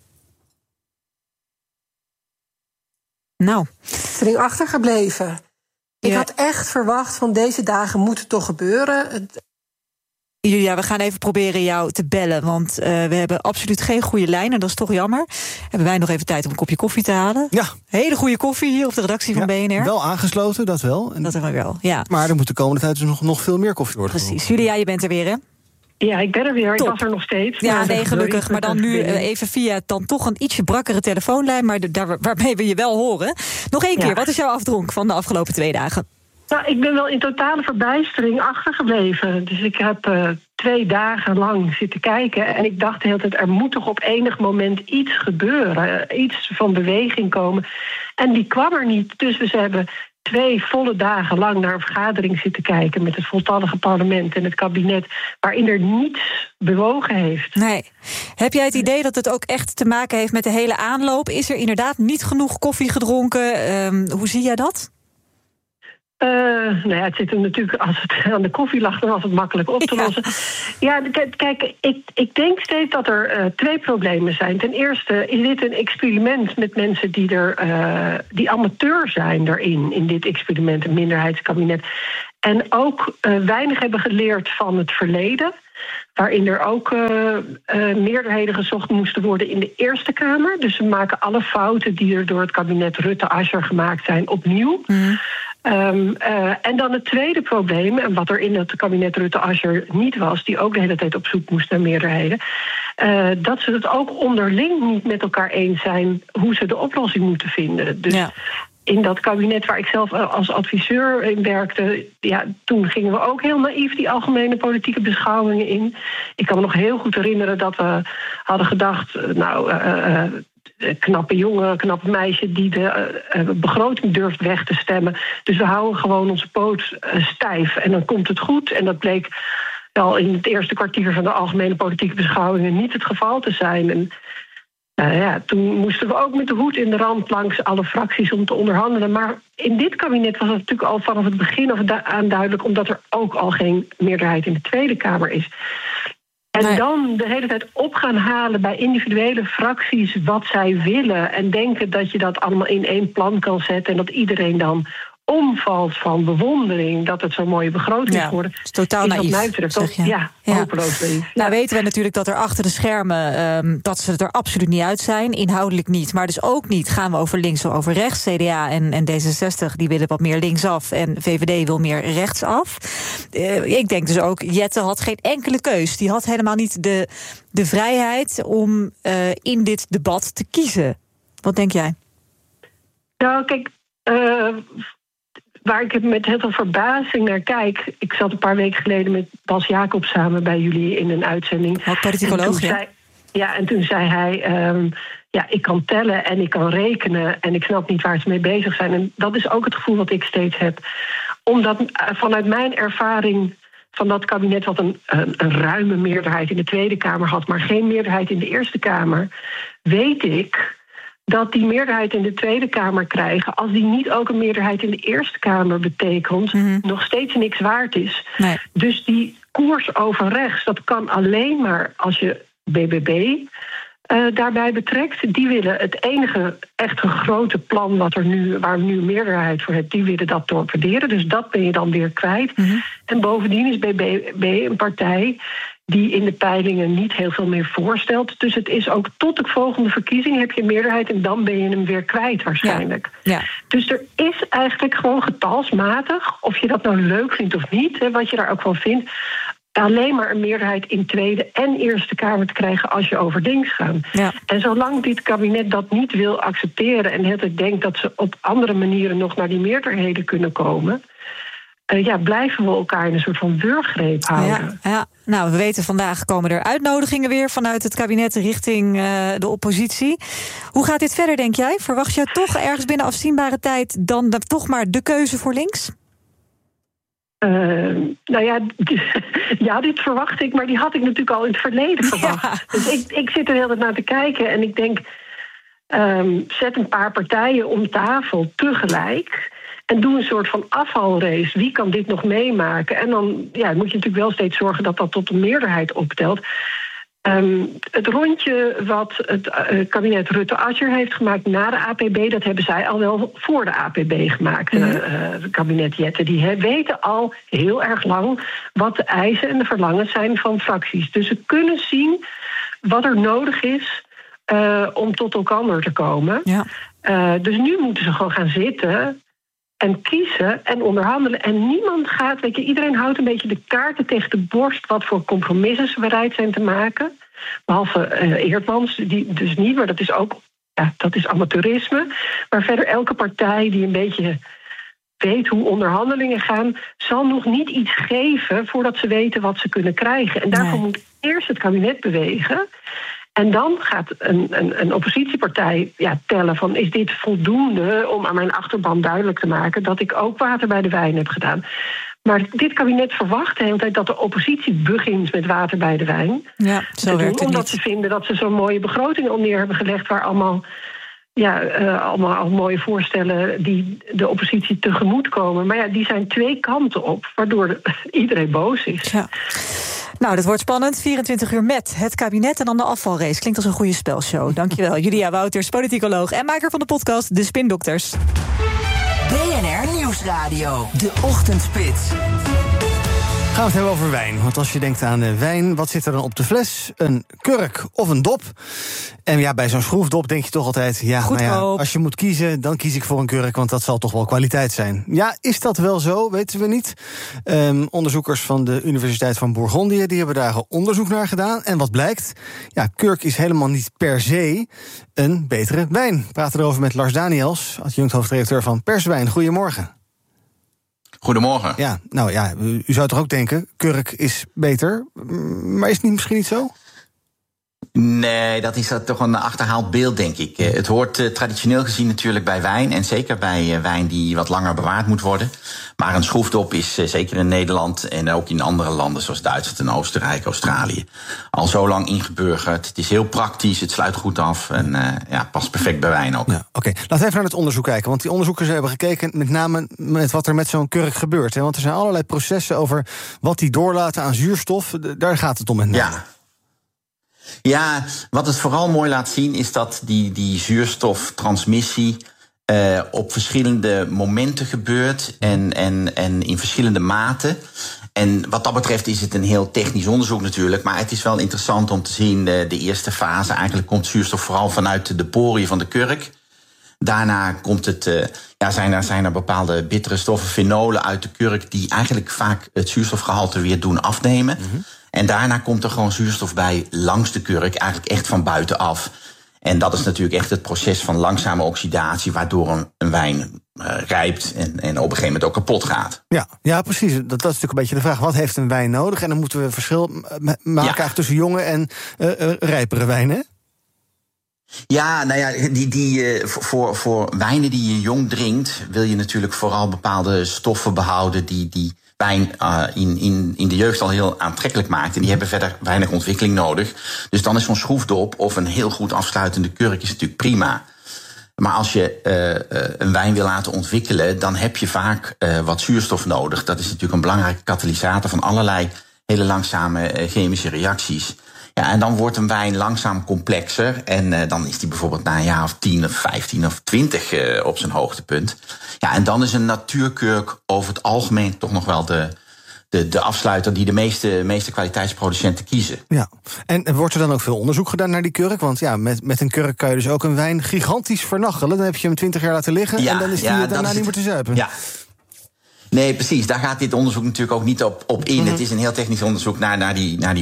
Nou. Ik ben achtergebleven. Ik had echt verwacht van deze dagen moet het toch gebeuren. Julia, we gaan even proberen jou te bellen, want we hebben absoluut geen goede lijn en dat is toch jammer. Hebben wij nog even tijd om een kopje koffie te halen? Ja. Hele goede koffie hier op de redactie van BNR. Wel aangesloten, dat wel. Dat hebben we wel, ja. Maar er moet de komende tijd dus nog veel meer koffie worden Precies. Julia, je bent er weer, hè? Ja, ik ben er weer. Top. Ik was er nog steeds. Ja, nee, gelukkig. Maar dan nu even via dan toch een ietsje brakkere telefoonlijn, maar waarmee we je wel horen. Nog 1 keer, wat is jouw afdronk van de afgelopen 2 dagen? Nou, ik ben wel in totale verbijstering achtergebleven. Dus ik heb 2 dagen lang zitten kijken. En ik dacht de hele tijd, er moet toch op enig moment iets gebeuren. Iets van beweging komen. En die kwam er niet. Dus we hebben 2 volle dagen lang naar een vergadering zitten kijken met het voltallige parlement en het kabinet, waarin er niets bewogen heeft. Nee. Heb jij het idee dat het ook echt te maken heeft met de hele aanloop? Is er inderdaad niet genoeg koffie gedronken? Hoe zie jij dat? Het zit hem natuurlijk, als het aan de koffie lag, dan was het makkelijk op te lossen. Ja, kijk, ik denk steeds dat er 2 problemen zijn. Ten eerste is dit een experiment met mensen die amateur zijn daarin, in dit experiment, een minderheidskabinet. En ook weinig hebben geleerd van het verleden, waarin er ook meerderheden gezocht moesten worden in de Eerste Kamer. Dus ze maken alle fouten die er door het kabinet Rutte-Asscher gemaakt zijn opnieuw. En dan het tweede probleem, en wat er in het kabinet Rutte-Asscher niet was, die ook de hele tijd op zoek moest naar meerderheden, dat ze het ook onderling niet met elkaar eens zijn hoe ze de oplossing moeten vinden. Dus in dat kabinet waar ik zelf als adviseur in werkte, toen gingen we ook heel naïef die algemene politieke beschouwingen in. Ik kan me nog heel goed herinneren dat we hadden gedacht, knappe jongen, knappe meisje die de begroting durft weg te stemmen. Dus we houden gewoon onze poot stijf en dan komt het goed. En dat bleek al in het eerste kwartier van de algemene politieke beschouwingen niet het geval te zijn. En toen moesten we ook met de hoed in de rand langs alle fracties om te onderhandelen. Maar in dit kabinet was het natuurlijk al vanaf het begin aan duidelijk, omdat er ook al geen meerderheid in de Tweede Kamer is. En dan de hele tijd op gaan halen bij individuele fracties wat zij willen en denken dat je dat allemaal in één plan kan zetten en dat iedereen dan omvalt van bewondering dat het zo'n mooie begroting is geworden. Is totaal naïef, wat mij betreft toch, hopeloos naïef. Nou weten we natuurlijk dat er achter de schermen dat ze er absoluut niet uit zijn, inhoudelijk niet, maar dus ook niet gaan we over links of over rechts. CDA en D66 die willen wat meer linksaf en VVD wil meer rechtsaf. Ik denk dus ook, Jette had geen enkele keus. Die had helemaal niet de vrijheid om in dit debat te kiezen. Wat denk jij? Nou, kijk, waar ik met heel veel verbazing naar kijk. Ik zat een paar weken geleden met Bas Jacobs samen bij jullie in een uitzending. Politicoloog, en toen zei hij, ik kan tellen en ik kan rekenen en ik snap niet waar ze mee bezig zijn. En dat is ook het gevoel wat ik steeds heb. Omdat vanuit mijn ervaring van dat kabinet wat een ruime meerderheid in de Tweede Kamer had, maar geen meerderheid in de Eerste Kamer, weet ik dat die meerderheid in de Tweede Kamer krijgen, als die niet ook een meerderheid in de Eerste Kamer betekent, nog steeds niks waard is. Nee. Dus die koers over rechts, dat kan alleen maar als je BBB daarbij betrekt. Die willen het enige echte grote plan waar we nu een meerderheid voor hebt, die willen dat torpederen. Dus dat ben je dan weer kwijt. En bovendien is BBB een partij die in de peilingen niet heel veel meer voorstelt. Dus het is ook tot de volgende verkiezing heb je een meerderheid en dan ben je hem weer kwijt waarschijnlijk. Ja. Dus er is eigenlijk gewoon getalsmatig, of je dat nou leuk vindt of niet, wat je daar ook van vindt, alleen maar een meerderheid in Tweede en Eerste Kamer te krijgen als je over links gaat. Ja. En zolang dit kabinet dat niet wil accepteren en het denkt dat ze op andere manieren nog naar die meerderheden kunnen komen, blijven we elkaar in een soort van wurggreep houden. Ja. Nou, we weten vandaag komen er uitnodigingen weer vanuit het kabinet richting de oppositie. Hoe gaat dit verder, denk jij? Verwacht je toch ergens binnen afzienbare tijd dan toch maar de keuze voor links? Dit verwacht ik, maar die had ik natuurlijk al in het verleden verwacht. Ja. Dus ik zit er heel tijd naar te kijken en ik denk, zet een paar partijen om tafel tegelijk en doe een soort van afvalrace. Wie kan dit nog meemaken? En dan moet je natuurlijk wel steeds zorgen dat dat tot een meerderheid optelt. Het rondje wat het kabinet Rutte-Asscher heeft gemaakt na de APB, dat hebben zij al wel voor de APB gemaakt. Het kabinet Jette, die weten al heel erg lang wat de eisen en de verlangens zijn van fracties. Dus ze kunnen zien wat er nodig is om tot elkaar te komen. Ja. Dus nu moeten ze gewoon gaan zitten en kiezen en onderhandelen. En niemand gaat, iedereen houdt een beetje de kaarten tegen de borst wat voor compromissen ze bereid zijn te maken. Behalve Eertmans, die dus niet, maar dat is ook, dat is amateurisme. Maar verder elke partij die een beetje weet hoe onderhandelingen gaan, zal nog niet iets geven voordat ze weten wat ze kunnen krijgen. En daarvoor moet eerst het kabinet bewegen. En dan gaat een oppositiepartij tellen van, is dit voldoende om aan mijn achterban duidelijk te maken dat ik ook water bij de wijn heb gedaan. Maar dit kabinet verwacht de hele tijd dat de oppositie begint met water bij de wijn. Ja, zo werkt het omdat ze vinden dat ze zo'n mooie begroting al neer hebben gelegd waar allemaal mooie voorstellen die de oppositie tegemoet komen. Maar die zijn twee kanten op, waardoor iedereen boos is. Ja. Nou, dat wordt spannend. 24 uur met het kabinet en dan de afvalrace. Klinkt als een goede spelshow. Dankjewel, Julia Wouters, politicoloog en maker van de podcast De Spindokters. BNR Nieuws. Nieuwsradio. De Ochtendspits. Gaan we het hebben over wijn. Want als je denkt aan wijn, wat zit er dan op de fles? Een kurk of een dop? En ja, bij zo'n schroefdop denk je toch altijd... als je moet kiezen, dan kies ik voor een kurk... want dat zal toch wel kwaliteit zijn. Ja, is dat wel zo? Weten we niet. Onderzoekers van de Universiteit van Bourgondië... die hebben daar onderzoek naar gedaan. En wat blijkt? Ja, kurk is helemaal niet per se een betere wijn. We praten erover met Lars Daniels, adjunct hoofdredacteur van Perswijn. Goedemorgen. Goedemorgen. Ja, nou ja, u zou toch ook denken, kurk is beter, maar is het misschien niet zo? Nee, dat is toch een achterhaald beeld, denk ik. Het hoort traditioneel gezien natuurlijk bij wijn... en zeker bij wijn die wat langer bewaard moet worden. Maar een schroefdop is zeker in Nederland... en ook in andere landen zoals Duitsland en Oostenrijk, Australië... al zo lang ingeburgerd. Het is heel praktisch, het sluit goed af... en past perfect bij wijn ook. Ja, Oké. Laten we even naar het onderzoek kijken. Want die onderzoekers hebben gekeken met name met wat er met zo'n kurk gebeurt. Hè? Want er zijn allerlei processen over wat die doorlaten aan zuurstof. Daar gaat het om met name. Ja, wat het vooral mooi laat zien is dat die zuurstoftransmissie op verschillende momenten gebeurt en in verschillende maten. En wat dat betreft is het een heel technisch onderzoek natuurlijk, maar het is wel interessant om te zien de eerste fase. Eigenlijk komt zuurstof vooral vanuit de poriën van de kurk. Daarna komt zijn er bepaalde bittere stoffen, fenolen uit de kurk die eigenlijk vaak het zuurstofgehalte weer doen afnemen. Mm-hmm. En daarna komt er gewoon zuurstof bij langs de kurk, eigenlijk echt van buitenaf. En dat is natuurlijk echt het proces van langzame oxidatie, waardoor een wijn rijpt en op een gegeven moment ook kapot gaat. Ja, precies. Dat is natuurlijk een beetje de vraag. Wat heeft een wijn nodig? En dan moeten we verschil maken eigenlijk tussen jonge en rijpere wijnen. Ja, nou ja, voor wijnen die je jong drinkt, wil je natuurlijk vooral bepaalde stoffen behouden die wijn in de jeugd al heel aantrekkelijk maakt. En die hebben verder weinig ontwikkeling nodig. Dus dan is zo'n schroefdop of een heel goed afsluitende kurk is natuurlijk prima. Maar als je een wijn wil laten ontwikkelen, dan heb je vaak wat zuurstof nodig. Dat is natuurlijk een belangrijke katalysator van allerlei hele langzame chemische reacties. Ja, en dan wordt een wijn langzaam complexer. En dan is die bijvoorbeeld na een jaar of 10 of 15 of 20 op zijn hoogtepunt. Ja, en dan is een natuurkurk over het algemeen toch nog wel de afsluiter die de meeste kwaliteitsproducenten kiezen. Ja, en wordt er dan ook veel onderzoek gedaan naar die kurk? Want ja, met een kurk kan je dus ook een wijn gigantisch vernachelen. Dan heb je hem 20 jaar laten liggen en dan is die daarna niet meer te zuipen. Ja. Nee, precies. Daar gaat dit onderzoek natuurlijk ook niet op in. Mm-hmm. Het is een heel technisch onderzoek naar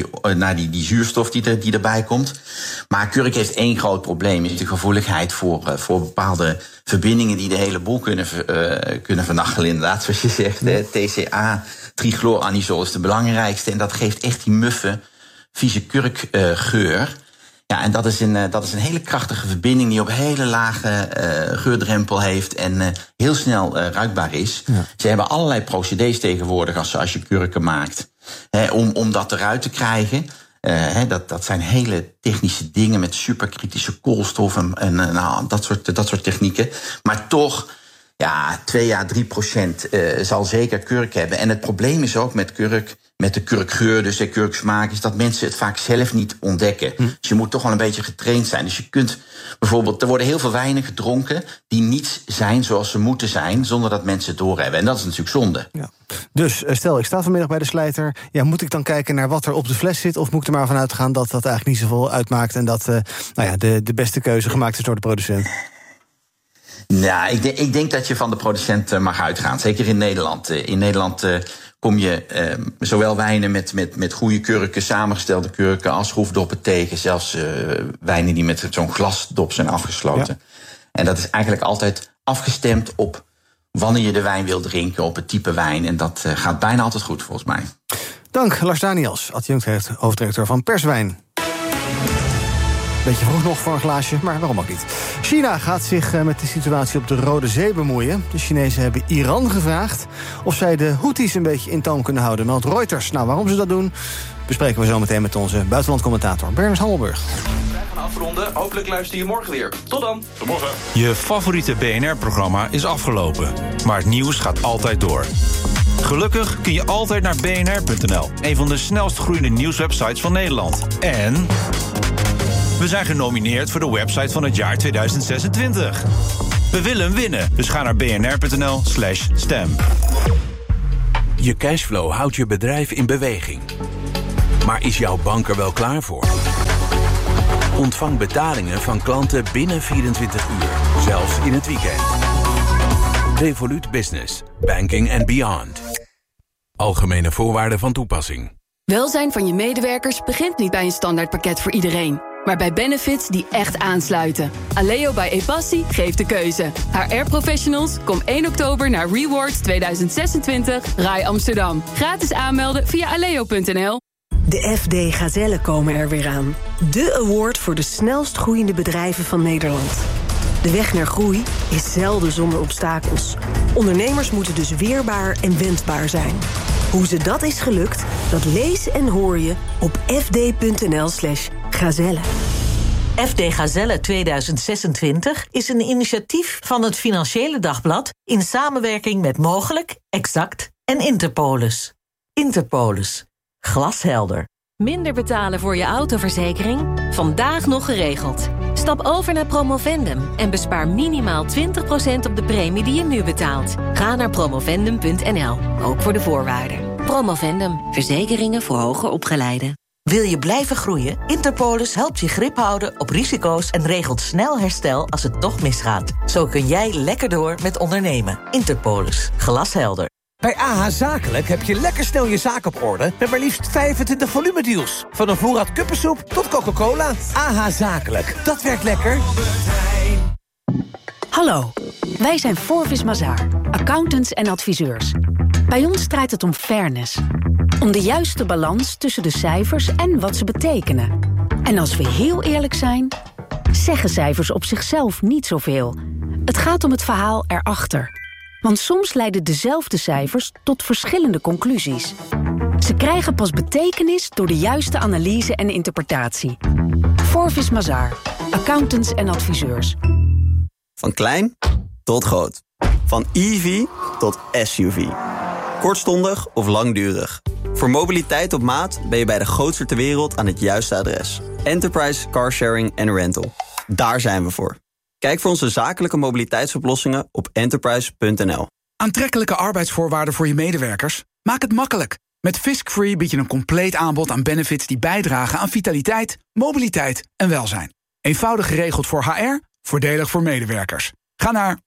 die zuurstof die erbij komt. Maar kurk heeft één groot probleem. Is de gevoeligheid voor bepaalde verbindingen die de hele boel kunnen vernachelen. Inderdaad, zoals je zegt. TCA, trichloranisol is de belangrijkste. En dat geeft echt die muffe, vieze kurkgeur. Ja, en dat is een hele krachtige verbinding die op hele lage geurdrempel heeft en heel snel ruikbaar is. Ja. Ze hebben allerlei procedés tegenwoordig als je kurken maakt, om dat eruit te krijgen. Dat zijn hele technische dingen met superkritische koolstof en dat soort technieken. Maar toch, 2 à 3% zal zeker kurk hebben. En het probleem is ook met de kurkgeur, dus de kurksmaak, is dat mensen het vaak zelf niet ontdekken. Dus je moet toch wel een beetje getraind zijn. Dus je kunt bijvoorbeeld, er worden heel veel wijnen gedronken die niet zijn zoals ze moeten zijn, zonder dat mensen het doorhebben. En dat is natuurlijk zonde. Ja. Dus stel, ik sta vanmiddag bij de slijter. Ja, moet ik dan kijken naar wat er op de fles zit, of moet ik er maar van uitgaan dat dat eigenlijk niet zoveel uitmaakt en dat de beste keuze gemaakt is door de producent? Nou, ik denk dat je van de producent mag uitgaan. Zeker in Nederland. In Nederland kom je zowel wijnen met goede kurken, samengestelde kurken, als schroefdoppen tegen. Zelfs wijnen die met zo'n glasdop zijn afgesloten. Ja. En dat is eigenlijk altijd afgestemd op wanneer je de wijn wil drinken, op het type wijn. En dat gaat bijna altijd goed, volgens mij. Dank, Lars Daniels, adjunct hoofdredacteur van Perswijn. Beetje vroeg nog voor een glaasje, maar waarom ook niet. China gaat zich met de situatie op de Rode Zee bemoeien. De Chinezen hebben Iran gevraagd of zij de Houthis een beetje in toom kunnen houden. Meldt Reuters. Nou, waarom ze dat doen, bespreken we zo meteen met onze buitenlandcommentator Bernard Hammelburg. Wij gaan afronden. Hopelijk luister je morgen weer. Tot dan. Tot morgen. Je favoriete BNR-programma is afgelopen. Maar het nieuws gaat altijd door. Gelukkig kun je altijd naar bnr.nl. Een van de snelst groeiende nieuwswebsites van Nederland. En we zijn genomineerd voor de website van het jaar 2026. We willen hem winnen, dus ga naar bnr.nl/stem. Je cashflow houdt je bedrijf in beweging. Maar is jouw bank er wel klaar voor? Ontvang betalingen van klanten binnen 24 uur, zelfs in het weekend. Revolut Business. Banking and beyond. Algemene voorwaarden van toepassing. Welzijn van je medewerkers begint niet bij een standaardpakket voor iedereen, maar bij benefits die echt aansluiten. Aleo by Epassi geeft de keuze. HR-professionals, kom 1 oktober naar Rewards 2026 RAI Amsterdam. Gratis aanmelden via aleo.nl. De FD Gazelle komen er weer aan. De award voor de snelst groeiende bedrijven van Nederland. De weg naar groei is zelden zonder obstakels. Ondernemers moeten dus weerbaar en wendbaar zijn. Hoe ze dat is gelukt, dat lees en hoor je op fd.nl/gazelle. FD Gazelle 2026 is een initiatief van het Financiële Dagblad in samenwerking met Mogelijk, Exact en Interpolis. Interpolis. Glashelder. Minder betalen voor je autoverzekering? Vandaag nog geregeld. Stap over naar Promovendum en bespaar minimaal 20% op de premie die je nu betaalt. Ga naar promovendum.nl, ook voor de voorwaarden. Promovendum, verzekeringen voor hoger opgeleiden. Wil je blijven groeien? Interpolis helpt je grip houden op risico's en regelt snel herstel als het toch misgaat. Zo kun jij lekker door met ondernemen. Interpolis. Glashelder. Bij AH Zakelijk heb je lekker snel je zaak op orde met maar liefst 25 volumedeals. Van een voorraad kuppensoep tot Coca-Cola. AH Zakelijk, dat werkt lekker. Hallo, wij zijn Forvis Mazars, accountants en adviseurs. Bij ons draait het om fairness. Om de juiste balans tussen de cijfers en wat ze betekenen. En als we heel eerlijk zijn, zeggen cijfers op zichzelf niet zoveel. Het gaat om het verhaal erachter. Want soms leiden dezelfde cijfers tot verschillende conclusies. Ze krijgen pas betekenis door de juiste analyse en interpretatie. Forvis Mazars, accountants en adviseurs. Van klein tot groot. Van EV tot SUV. Kortstondig of langdurig. Voor mobiliteit op maat ben je bij de grootste ter wereld aan het juiste adres. Enterprise Car Sharing and Rental. Daar zijn we voor. Kijk voor onze zakelijke mobiliteitsoplossingen op enterprise.nl. Aantrekkelijke arbeidsvoorwaarden voor je medewerkers? Maak het makkelijk. Met Fisk-Free bied je een compleet aanbod aan benefits die bijdragen aan vitaliteit, mobiliteit en welzijn. Eenvoudig geregeld voor HR, voordelig voor medewerkers. Ga naar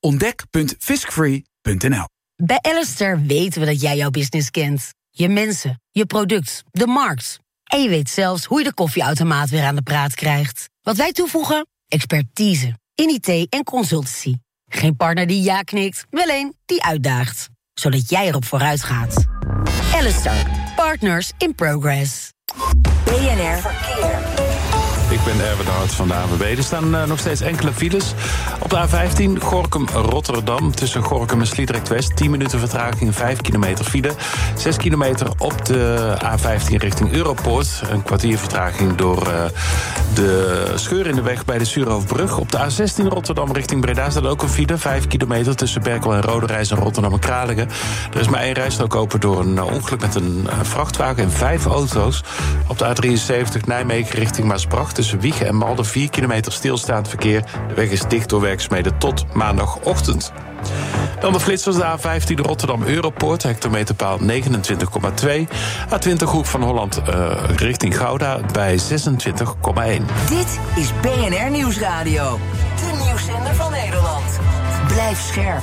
ontdek.fiskfree.nl. Bij Alistair weten we dat jij jouw business kent. Je mensen, je product, de markt. En je weet zelfs hoe je de koffieautomaat weer aan de praat krijgt. Wat wij toevoegen? Expertise in IT en consultancy. Geen partner die ja knikt, wel een die uitdaagt. Zodat jij erop vooruit gaat. Alistair, partners in progress. BNR Verkeer. Ik ben Erwin de Hart van de ANWB. Er staan nog steeds enkele files. Op de A15 Gorinchem-Rotterdam tussen Gorinchem en Sliedrecht West. 10 minuten vertraging, 5 kilometer file. 6 kilometer op de A15 richting Europoort. Een kwartier vertraging door de scheur in de weg bij de Suurhoofdbrug. Op de A16 Rotterdam richting Breda staat ook een file. 5 kilometer tussen Berkel en Roderijs en Rotterdam en Kralingen. Er is maar 1 rijstrook open door een ongeluk met een vrachtwagen en 5 auto's. Op de A73 Nijmegen richting Maasbracht tussen Wijchen en Malden 4 kilometer stilstaand verkeer. De weg is dicht door werkzaamheden tot maandagochtend. Dan de flitsers, de A15 Rotterdam Europoort, hectometerpaal 29,2. A20 Hoek van Holland richting Gouda bij 26,1. Dit is BNR Nieuwsradio. De nieuwszender van Nederland. Blijf scherp.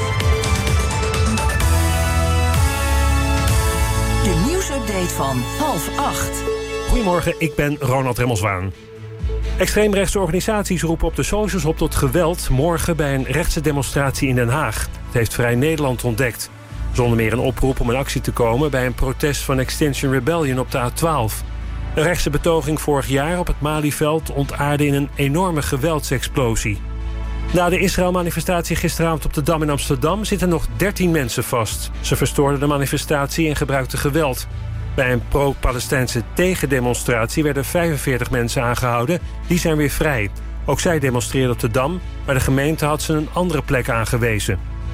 De nieuwsupdate van 7:30. Goedemorgen, ik ben Ronald Remmelswaan. Extreemrechtse organisaties roepen op de socials op tot geweld morgen bij een rechtse demonstratie in Den Haag. Het heeft Vrij Nederland ontdekt. Zonder meer een oproep om in actie te komen bij een protest van Extinction Rebellion op de A12. Een rechtse betoging vorig jaar op het Malieveld ontaarde in een enorme geweldsexplosie. Na de Israël-manifestatie gisteravond op de Dam in Amsterdam zitten nog 13 mensen vast. Ze verstoorden de manifestatie en gebruikten geweld. Bij een pro-Palestijnse tegendemonstratie werden 45 mensen aangehouden. Die zijn weer vrij. Ook zij demonstreerden op de Dam, maar de gemeente had ze een andere plek aangewezen.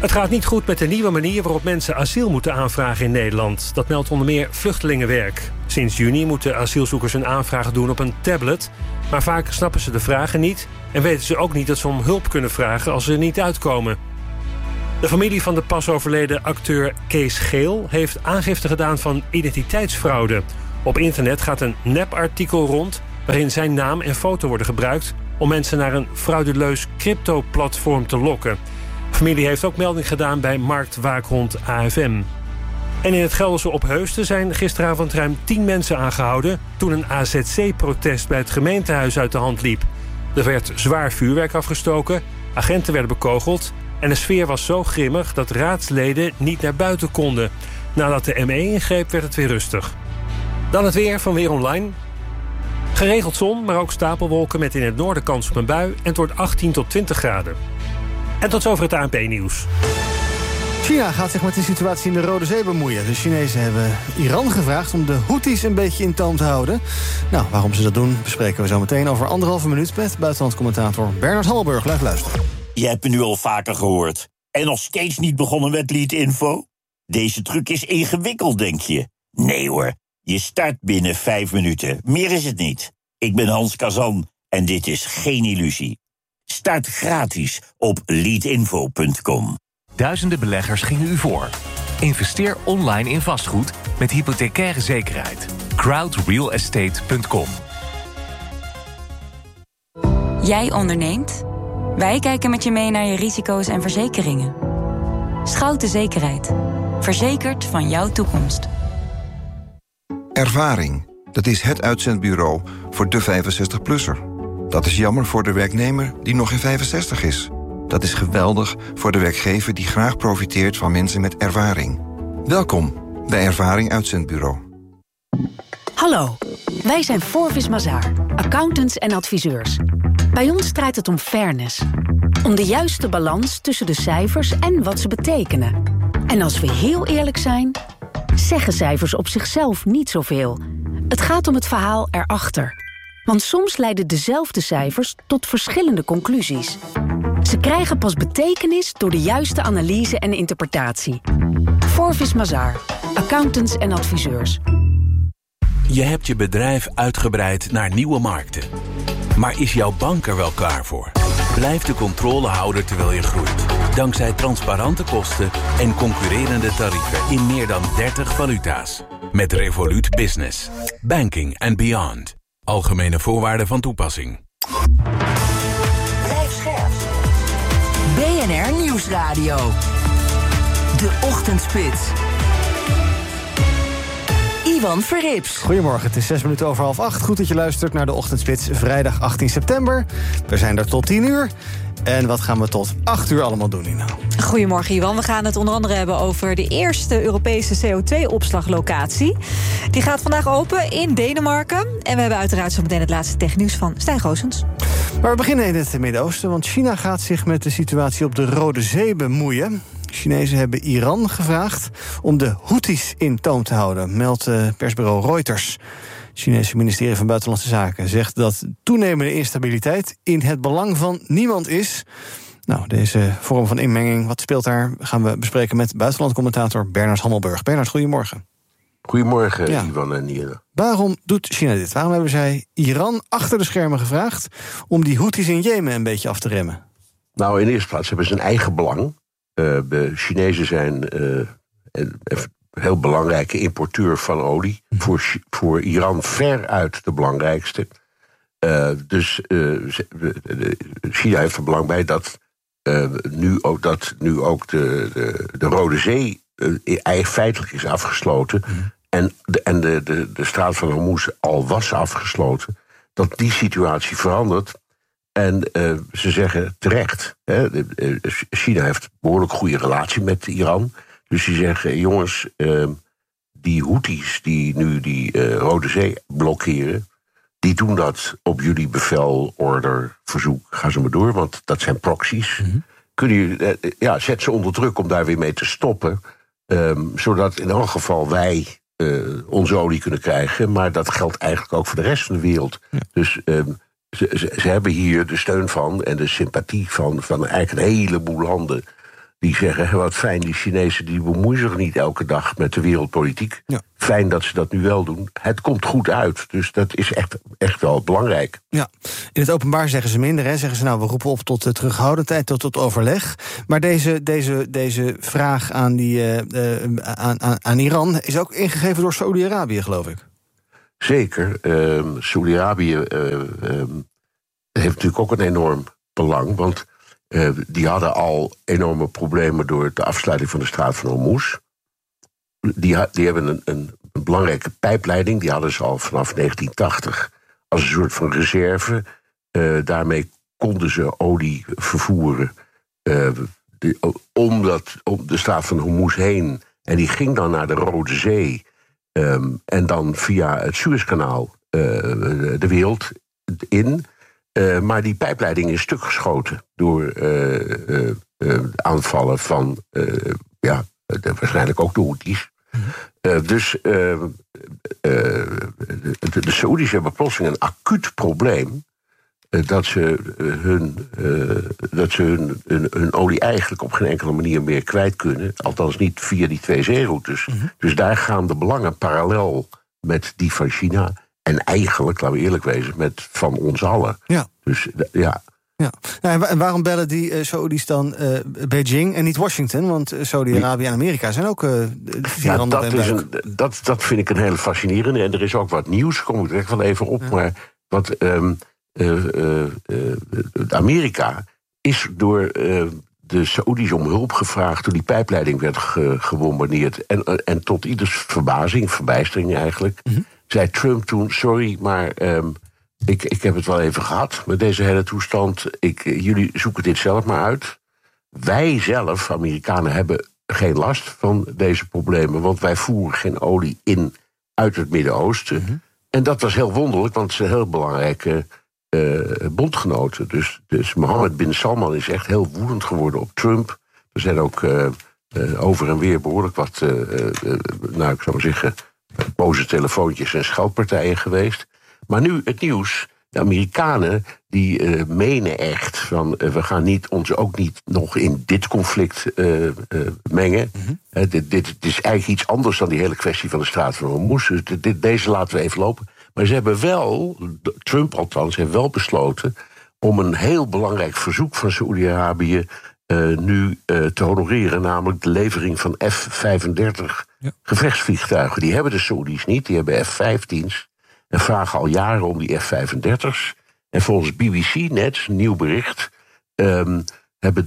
Het gaat niet goed met de nieuwe manier waarop mensen asiel moeten aanvragen in Nederland. Dat meldt onder meer Vluchtelingenwerk. Sinds juni moeten asielzoekers hun aanvraag doen op een tablet. Maar vaak snappen ze de vragen niet en weten ze ook niet dat ze om hulp kunnen vragen als ze er niet uitkomen. De familie van de pas overleden acteur Kees Geel heeft aangifte gedaan van identiteitsfraude. Op internet gaat een nepartikel rond waarin zijn naam en foto worden gebruikt om mensen naar een frauduleus crypto-platform te lokken. De familie heeft ook melding gedaan bij marktwaakhond AFM. En in het Gelderse Opheusden zijn gisteravond ruim 10 mensen aangehouden toen een AZC-protest bij het gemeentehuis uit de hand liep. Er werd zwaar vuurwerk afgestoken, agenten werden bekogeld en de sfeer was zo grimmig dat raadsleden niet naar buiten konden. Nadat de ME ingreep werd het weer rustig. Dan het weer van Weer Online. Geregeld zon, maar ook stapelwolken met in het noorden kans op een bui en het wordt 18 tot 20 graden. En tot zover het ANP-nieuws. China gaat zich met de situatie in de Rode Zee bemoeien. De Chinezen hebben Iran gevraagd om de Houthis een beetje in toom te houden. Nou, waarom ze dat doen, bespreken we zo meteen over 1,5 minuut met buitenlandcommentator Bernard Hammelburg. Blijf luisteren. Je hebt me nu al vaker gehoord. En nog steeds niet begonnen met Lead-info? Deze truc is ingewikkeld, denk je? Nee hoor, je start binnen 5 minuten. Meer is het niet. Ik ben Hans Kazan en dit is geen illusie. Start gratis op leadinfo.com. Duizenden beleggers gingen u voor. Investeer online in vastgoed met hypothecaire zekerheid. crowdrealestate.com. Jij onderneemt? Wij kijken met je mee naar je risico's en verzekeringen. Schouten Zekerheid. Verzekerd van jouw toekomst. Ervaring. Dat is het uitzendbureau voor de 65-plusser. Dat is jammer voor de werknemer die nog geen 65 is. Dat is geweldig voor de werkgever die graag profiteert van mensen met ervaring. Welkom bij Ervaring Uitzendbureau. Hallo, wij zijn Forvis Mazars, accountants en adviseurs. Bij ons draait het om fairness. Om de juiste balans tussen de cijfers en wat ze betekenen. En als we heel eerlijk zijn, zeggen cijfers op zichzelf niet zoveel. Het gaat om het verhaal erachter. Want soms leiden dezelfde cijfers tot verschillende conclusies. Ze krijgen pas betekenis door de juiste analyse en interpretatie. Forvis Mazars, accountants en adviseurs. Je hebt je bedrijf uitgebreid naar nieuwe markten. Maar is jouw bank er wel klaar voor? Blijf de controle houden terwijl je groeit. Dankzij transparante kosten en concurrerende tarieven in meer dan 30 valuta's. Met Revolut Business. Banking and beyond. Algemene voorwaarden van toepassing. Blijf scherp. BNR Nieuwsradio. De Ochtendspits. Ivan Verrips. Goedemorgen, het is 6 minuten over 7:30. Goed dat je luistert naar de Ochtendspits, vrijdag 18 september. We zijn er tot 10 uur. En wat gaan we tot 8 uur allemaal doen, Nina? Goedemorgen, Ivan. We gaan het onder andere hebben over de eerste Europese CO2-opslaglocatie. Die gaat vandaag open in Denemarken. En we hebben uiteraard zo meteen het laatste technieuws van Stijn Goossens. Maar we beginnen in het Midden-Oosten, want China gaat zich met de situatie op de Rode Zee bemoeien. Chinezen hebben Iran gevraagd om de Houthis in toom te houden, meldt persbureau Reuters. Het Chinese ministerie van Buitenlandse Zaken zegt dat toenemende instabiliteit in het belang van niemand is. Nou, deze vorm van inmenging, wat speelt daar, gaan we bespreken met buitenlandcommentator Bernard Hammelburg. Bernard, goedemorgen. Goedemorgen, ja. Ivan en Nina. Waarom doet China dit? Waarom hebben zij Iran achter de schermen gevraagd om die Houthis in Jemen een beetje af te remmen? Nou, in de eerste plaats hebben ze een eigen belang. De Chinezen zijn een heel belangrijke importeur van olie. Voor Iran veruit de belangrijkste. Dus China heeft er belang bij dat nu ook de Rode Zee feitelijk is afgesloten. En de straat van Hormuz al was afgesloten. Dat die situatie verandert. En ze zeggen terecht. China heeft een behoorlijk goede relatie met Iran. Dus die zeggen, jongens, die Houthis die nu die Rode Zee blokkeren, die doen dat op jullie bevel, order, verzoek. Ga ze maar door, want dat zijn proxies. Zet ze onder druk om daar weer mee te stoppen. Zodat in elk geval wij onze olie kunnen krijgen. Maar dat geldt eigenlijk ook voor de rest van de wereld. Ja. Dus ze hebben hier de steun van en de sympathie van eigenlijk een heleboel landen Die zeggen, wat fijn, die Chinezen die bemoeien zich niet elke dag met de wereldpolitiek. Ja. Fijn dat ze dat nu wel doen. Het komt goed uit, dus dat is echt wel belangrijk. Ja, in het openbaar zeggen ze minder. Hè. Zeggen ze, we roepen op tot terughoudendheid, tot overleg. Maar deze vraag aan Iran is ook ingegeven door Saoedi-Arabië, geloof ik. Zeker. Saoedi-Arabië heeft natuurlijk ook een enorm belang, want die hadden al enorme problemen door de afsluiting van de straat van Hormuz. Die hebben een belangrijke pijpleiding, die hadden ze al vanaf 1980 als een soort van reserve. Daarmee konden ze olie vervoeren om de straat van Hormuz heen. En die ging dan naar de Rode Zee. En dan via het Suezkanaal de wereld in. Maar die pijpleiding is stuk geschoten door aanvallen van waarschijnlijk ook de Houthis. Dus de Saoedi's hebben plotseling een acuut probleem dat ze hun olie eigenlijk op geen enkele manier meer kwijt kunnen. Althans niet via die 2 zeeroutes. Dus daar gaan de belangen parallel met die van China. En eigenlijk, laten we eerlijk wezen, van ons allen. Ja. Dus ja. En waarom bellen die Saoedi's dan Beijing en niet Washington? Want Saudi-Arabië en Amerika zijn ook dat vind ik een hele fascinerende. En er is ook wat nieuws, kom ik er echt wel even op. Ja. Maar wat Amerika is door de Saoedi's om hulp gevraagd toen die pijpleiding werd gebombardeerd. En tot ieders verbijstering eigenlijk, zei Trump toen, sorry, maar ik heb het wel even gehad met deze hele toestand. Jullie zoeken dit zelf maar uit. Wij zelf, Amerikanen, hebben geen last van deze problemen, want wij voeren geen olie in uit het Midden-Oosten. En dat was heel wonderlijk, want het zijn heel belangrijke bondgenoten. Dus Mohammed bin Salman is echt heel woedend geworden op Trump. Er zijn ook over en weer behoorlijk wat, ik zou maar zeggen, boze telefoontjes en scheldpartijen geweest. Maar nu het nieuws. De Amerikanen die menen echt van we gaan ons ook niet nog in dit conflict mengen. Dit is eigenlijk iets anders dan die hele kwestie van de straat van Hormuz. Dus deze laten we even lopen. Maar ze hebben wel, Trump althans, heeft wel besloten om een heel belangrijk verzoek van Saoedi-Arabië nu te honoreren, namelijk de levering van F-35 gevechtsvliegtuigen. Die hebben de Saoedi's niet, die hebben F-15's. En vragen al jaren om die F-35's. En volgens BBC net, een nieuw bericht, hebben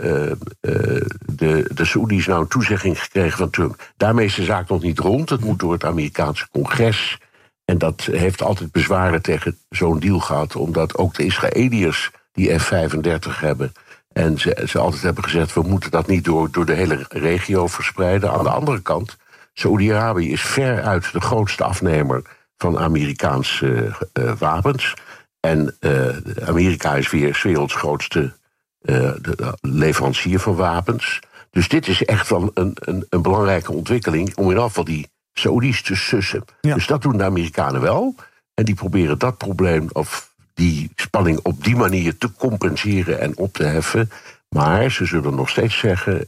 de Saoedi's nou een toezegging gekregen van Trump. Daarmee is de zaak nog niet rond. Het moet door het Amerikaanse congres. En dat heeft altijd bezwaren tegen zo'n deal gehad, omdat ook de Israëliërs die F-35 hebben. En ze altijd hebben gezegd, we moeten dat niet door de hele regio verspreiden. Aan de andere kant, Saoedi-Arabië is veruit de grootste afnemer van Amerikaanse wapens. En Amerika is weer 's werelds grootste leverancier van wapens. Dus dit is echt wel een belangrijke ontwikkeling om in ieder geval die Saoedi's te sussen. Ja. Dus dat doen de Amerikanen wel. En die proberen dat probleem of die spanning op die manier te compenseren en op te heffen. Maar ze zullen nog steeds zeggen,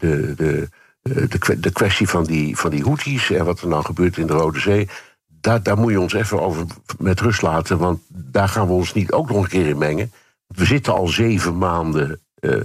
de kwestie van die Houthis en wat er nou gebeurt in de Rode Zee, daar moet je ons even over met rust laten, want daar gaan we ons niet ook nog een keer in mengen. We zitten al 7 maanden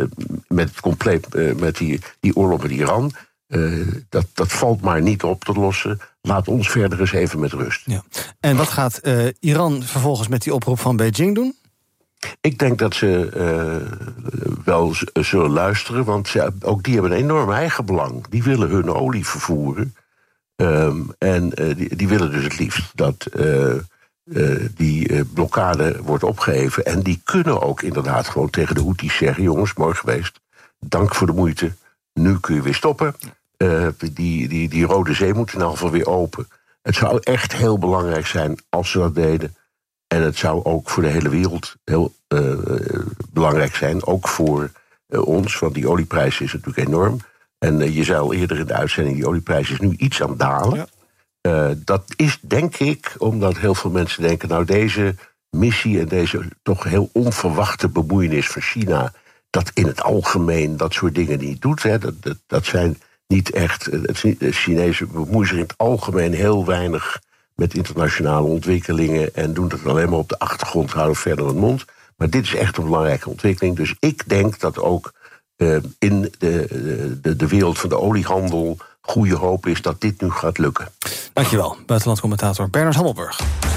met die oorlog met Iran. Dat valt maar niet op te lossen. Laat ons verder eens even met rust. Ja. En wat gaat Iran vervolgens met die oproep van Beijing doen? Ik denk dat ze wel zullen luisteren, want ook die hebben een enorm eigen belang. Die willen hun olie vervoeren. En die willen dus het liefst dat die blokkade wordt opgeheven. En die kunnen ook inderdaad gewoon tegen de Houthis zeggen, jongens, mooi geweest. Dank voor de moeite. Nu kun je weer stoppen. Die Rode Zee moet in ieder geval weer open. Het zou echt heel belangrijk zijn als ze dat deden. En het zou ook voor de hele wereld heel belangrijk zijn. Ook voor ons, want die olieprijs is natuurlijk enorm. En je zei al eerder in de uitzending, die olieprijs is nu iets aan het dalen. Ja. Dat is, denk ik, omdat heel veel mensen denken, nou, deze missie en deze toch heel onverwachte bemoeienis van China, dat in het algemeen dat soort dingen niet doet. Hè. Dat zijn niet echt... De Chinezen bemoeien zich in het algemeen heel weinig met internationale ontwikkelingen en doen dat alleen maar op de achtergrond, houden verder hun mond. Maar dit is echt een belangrijke ontwikkeling. Dus ik denk dat ook in de wereld van de oliehandel goede hoop is dat dit nu gaat lukken. Dankjewel, buitenlandcommentator Bernard Hammelburg.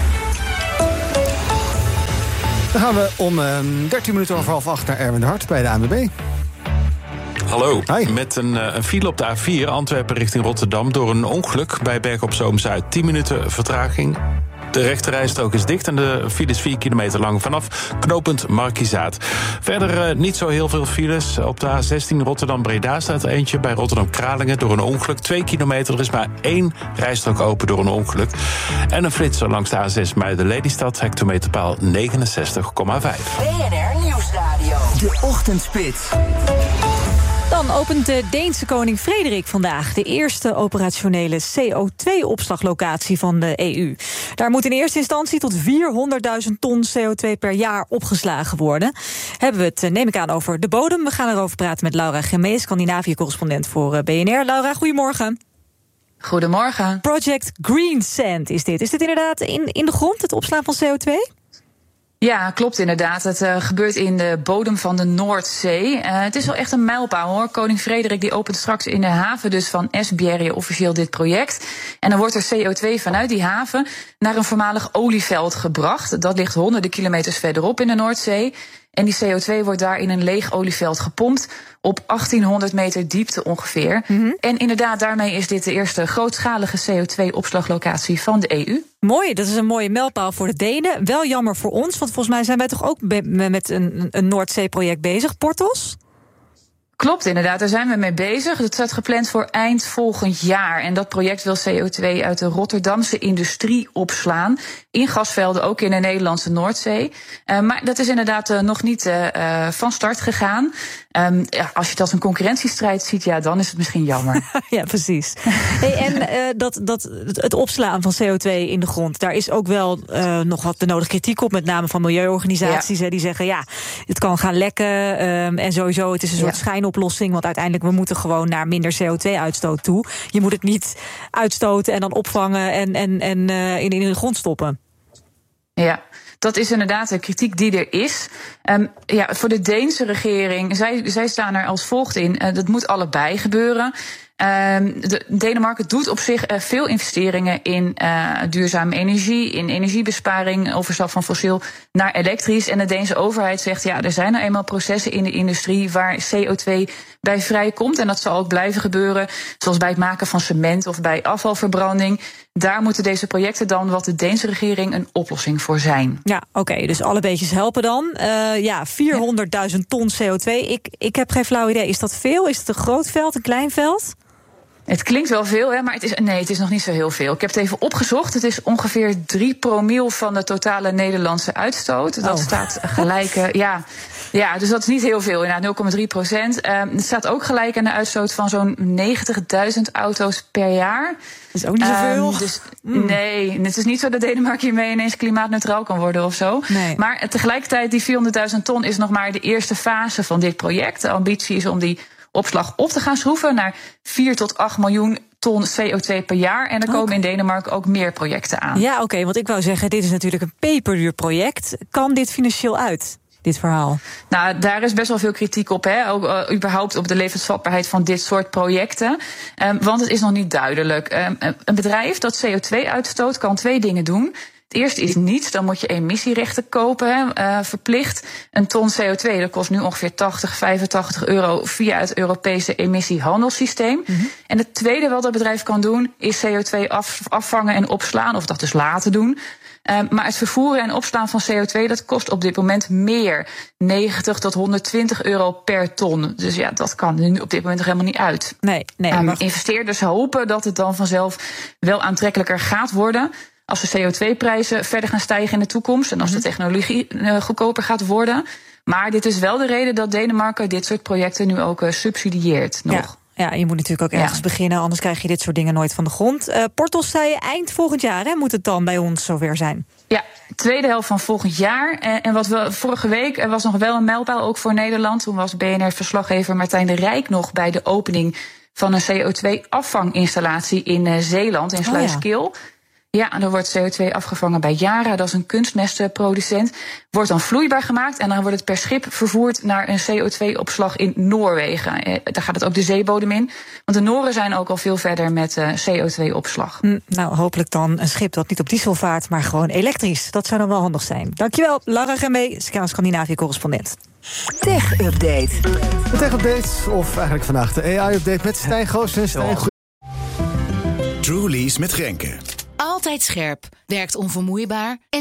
Dan gaan we om 13 minuten over 7:30 naar Erwin de Hart bij de ANWB. Hallo. Hi. Met een file op de A4 Antwerpen richting Rotterdam door een ongeluk bij Berg op Zoom Zuid. 10 minuten vertraging. De rechterrijstrook is dicht en de file is 4 kilometer lang vanaf knooppunt Markizaat. Verder niet zo heel veel files. Op de A16 Rotterdam-Breda staat er eentje bij Rotterdam-Kralingen door een ongeluk. 2 kilometer, er is maar 1 rijstrook open door een ongeluk. En een flitser langs de A6 Muiden-Lelystad, hectometerpaal 69,5. BNR Nieuwsradio. De Ochtendspits. Dan opent de Deense koning Frederik vandaag de eerste operationele CO2-opslaglocatie van de EU. Daar moet in eerste instantie tot 400.000 ton CO2 per jaar opgeslagen worden. Hebben we het, neem ik aan, over de bodem. We gaan erover praten met Laura Gemees, Scandinavië-correspondent voor BNR. Laura, goedemorgen. Goedemorgen. Project Greensand is dit. Is dit inderdaad in de grond, het opslaan van CO2? Ja, klopt inderdaad. Het gebeurt in de bodem van de Noordzee. Het is wel echt een mijlpaal, hoor. Koning Frederik die opent straks in de haven dus van Esbjerg officieel dit project. En dan wordt er CO2 vanuit die haven naar een voormalig olieveld gebracht. Dat ligt honderden kilometers verderop in de Noordzee. En die CO2 wordt daar in een leeg olieveld gepompt op 1800 meter diepte ongeveer. Mm-hmm. En inderdaad, daarmee is dit de eerste grootschalige CO2-opslaglocatie van de EU. Mooi, dat is een mooie mijlpaal voor de Denen. Wel jammer voor ons, want volgens mij zijn wij toch ook met een Noordzee-project bezig, Porthos? Klopt, inderdaad, daar zijn we mee bezig. Het staat gepland voor eind volgend jaar. En dat project wil CO2 uit de Rotterdamse industrie opslaan. In gasvelden, ook in de Nederlandse Noordzee. Maar dat is inderdaad nog niet van start gegaan. Als je dat als een concurrentiestrijd ziet, ja, dan is het misschien jammer. Ja, precies. Hey, en het opslaan van CO2 in de grond, daar is ook wel nog wat de nodige kritiek op, met name van milieuorganisaties. Ja. Die zeggen, ja, het kan gaan lekken. En sowieso, het is een soort schijnoplossing, want uiteindelijk we moeten gewoon naar minder CO2-uitstoot toe. Je moet het niet uitstoten en dan opvangen en in de grond stoppen. Ja. Dat is inderdaad de kritiek die er is. Voor de Deense regering, zij staan er als volgt in. Dat moet allebei gebeuren. Denemarken doet op zich veel investeringen in duurzame energie, in energiebesparing, overstap van fossiel naar elektrisch. En de Deense overheid zegt, ja, er zijn nou eenmaal processen in de industrie waar CO2 bij vrijkomt. En dat zal ook blijven gebeuren, zoals bij het maken van cement of bij afvalverbranding. Daar moeten deze projecten dan, wat de Deense regering, een oplossing voor zijn. Ja, oké, dus alle beetjes helpen dan. 400.000 ton CO2. Ik heb geen flauw idee. Is dat veel? Is het een groot veld, een klein veld? Het klinkt wel veel, hè, maar het is nog niet zo heel veel. Ik heb het even opgezocht. Het is ongeveer 3 promille van de totale Nederlandse uitstoot. Dat staat gelijk, dus dat is niet heel veel, inderdaad 0,3%. Het staat ook gelijk aan de uitstoot van zo'n 90.000 auto's per jaar. Dat is ook niet zoveel. Nee, het is niet zo dat Denemarken hiermee ineens klimaatneutraal kan worden of zo. Nee. Maar tegelijkertijd, die 400.000 ton is nog maar de eerste fase van dit project. De ambitie is om die opslag op te gaan schroeven naar 4 tot 8 miljoen ton CO2 per jaar. En er komen in Denemarken ook meer projecten aan. Ja, oké, want ik wou zeggen, dit is natuurlijk een peperduur project. Kan dit financieel uit, dit verhaal? Nou, daar is best wel veel kritiek op, hè? Ook überhaupt op de levensvatbaarheid van dit soort projecten. Want het is nog niet duidelijk. Een bedrijf dat CO2 uitstoot kan 2 dingen doen. Het eerste is niets, dan moet je emissierechten kopen, verplicht. Een ton CO2, dat kost nu ongeveer 85 euro via het Europese emissiehandelssysteem. Mm-hmm. En het tweede wat dat bedrijf kan doen, is CO2 afvangen en opslaan, of dat dus laten doen. Maar het vervoeren en opslaan van CO2, dat kost op dit moment meer. 90 tot 120 euro per ton. Dus ja, dat kan nu op dit moment nog helemaal niet uit. Nee, investeerders hopen dat het dan vanzelf wel aantrekkelijker gaat worden als de CO2-prijzen verder gaan stijgen in de toekomst en als de technologie goedkoper gaat worden. Maar dit is wel de reden dat Denemarken dit soort projecten nu ook subsidieert nog. Ja, je moet natuurlijk ook ergens beginnen, anders krijg je dit soort dingen nooit van de grond. Portos zei je eind volgend jaar, hè, moet het dan bij ons zover zijn? Ja, tweede helft van volgend jaar. En wat we vorige week was nog wel een mijlpaal ook voor Nederland. Toen was BNR-verslaggever Martijn de Rijk nog bij de opening van een CO2-afvanginstallatie in Zeeland, in Sluiskil. Ja, en dan wordt CO2 afgevangen bij Yara, dat is een kunstmestproducent. Wordt dan vloeibaar gemaakt en dan wordt het per schip vervoerd naar een CO2-opslag in Noorwegen. Daar gaat het ook de zeebodem in. Want de Noren zijn ook al veel verder met CO2-opslag. Nou, hopelijk dan een schip dat niet op diesel vaart, maar gewoon elektrisch. Dat zou dan wel handig zijn. Dankjewel, Lara Gemee, Scandinavië-correspondent. Tech-update. De Tech-update, of eigenlijk vandaag de AI-update met Stijn Goossen. Truly's met Renke. Altijd scherp, werkt onvermoeibaar en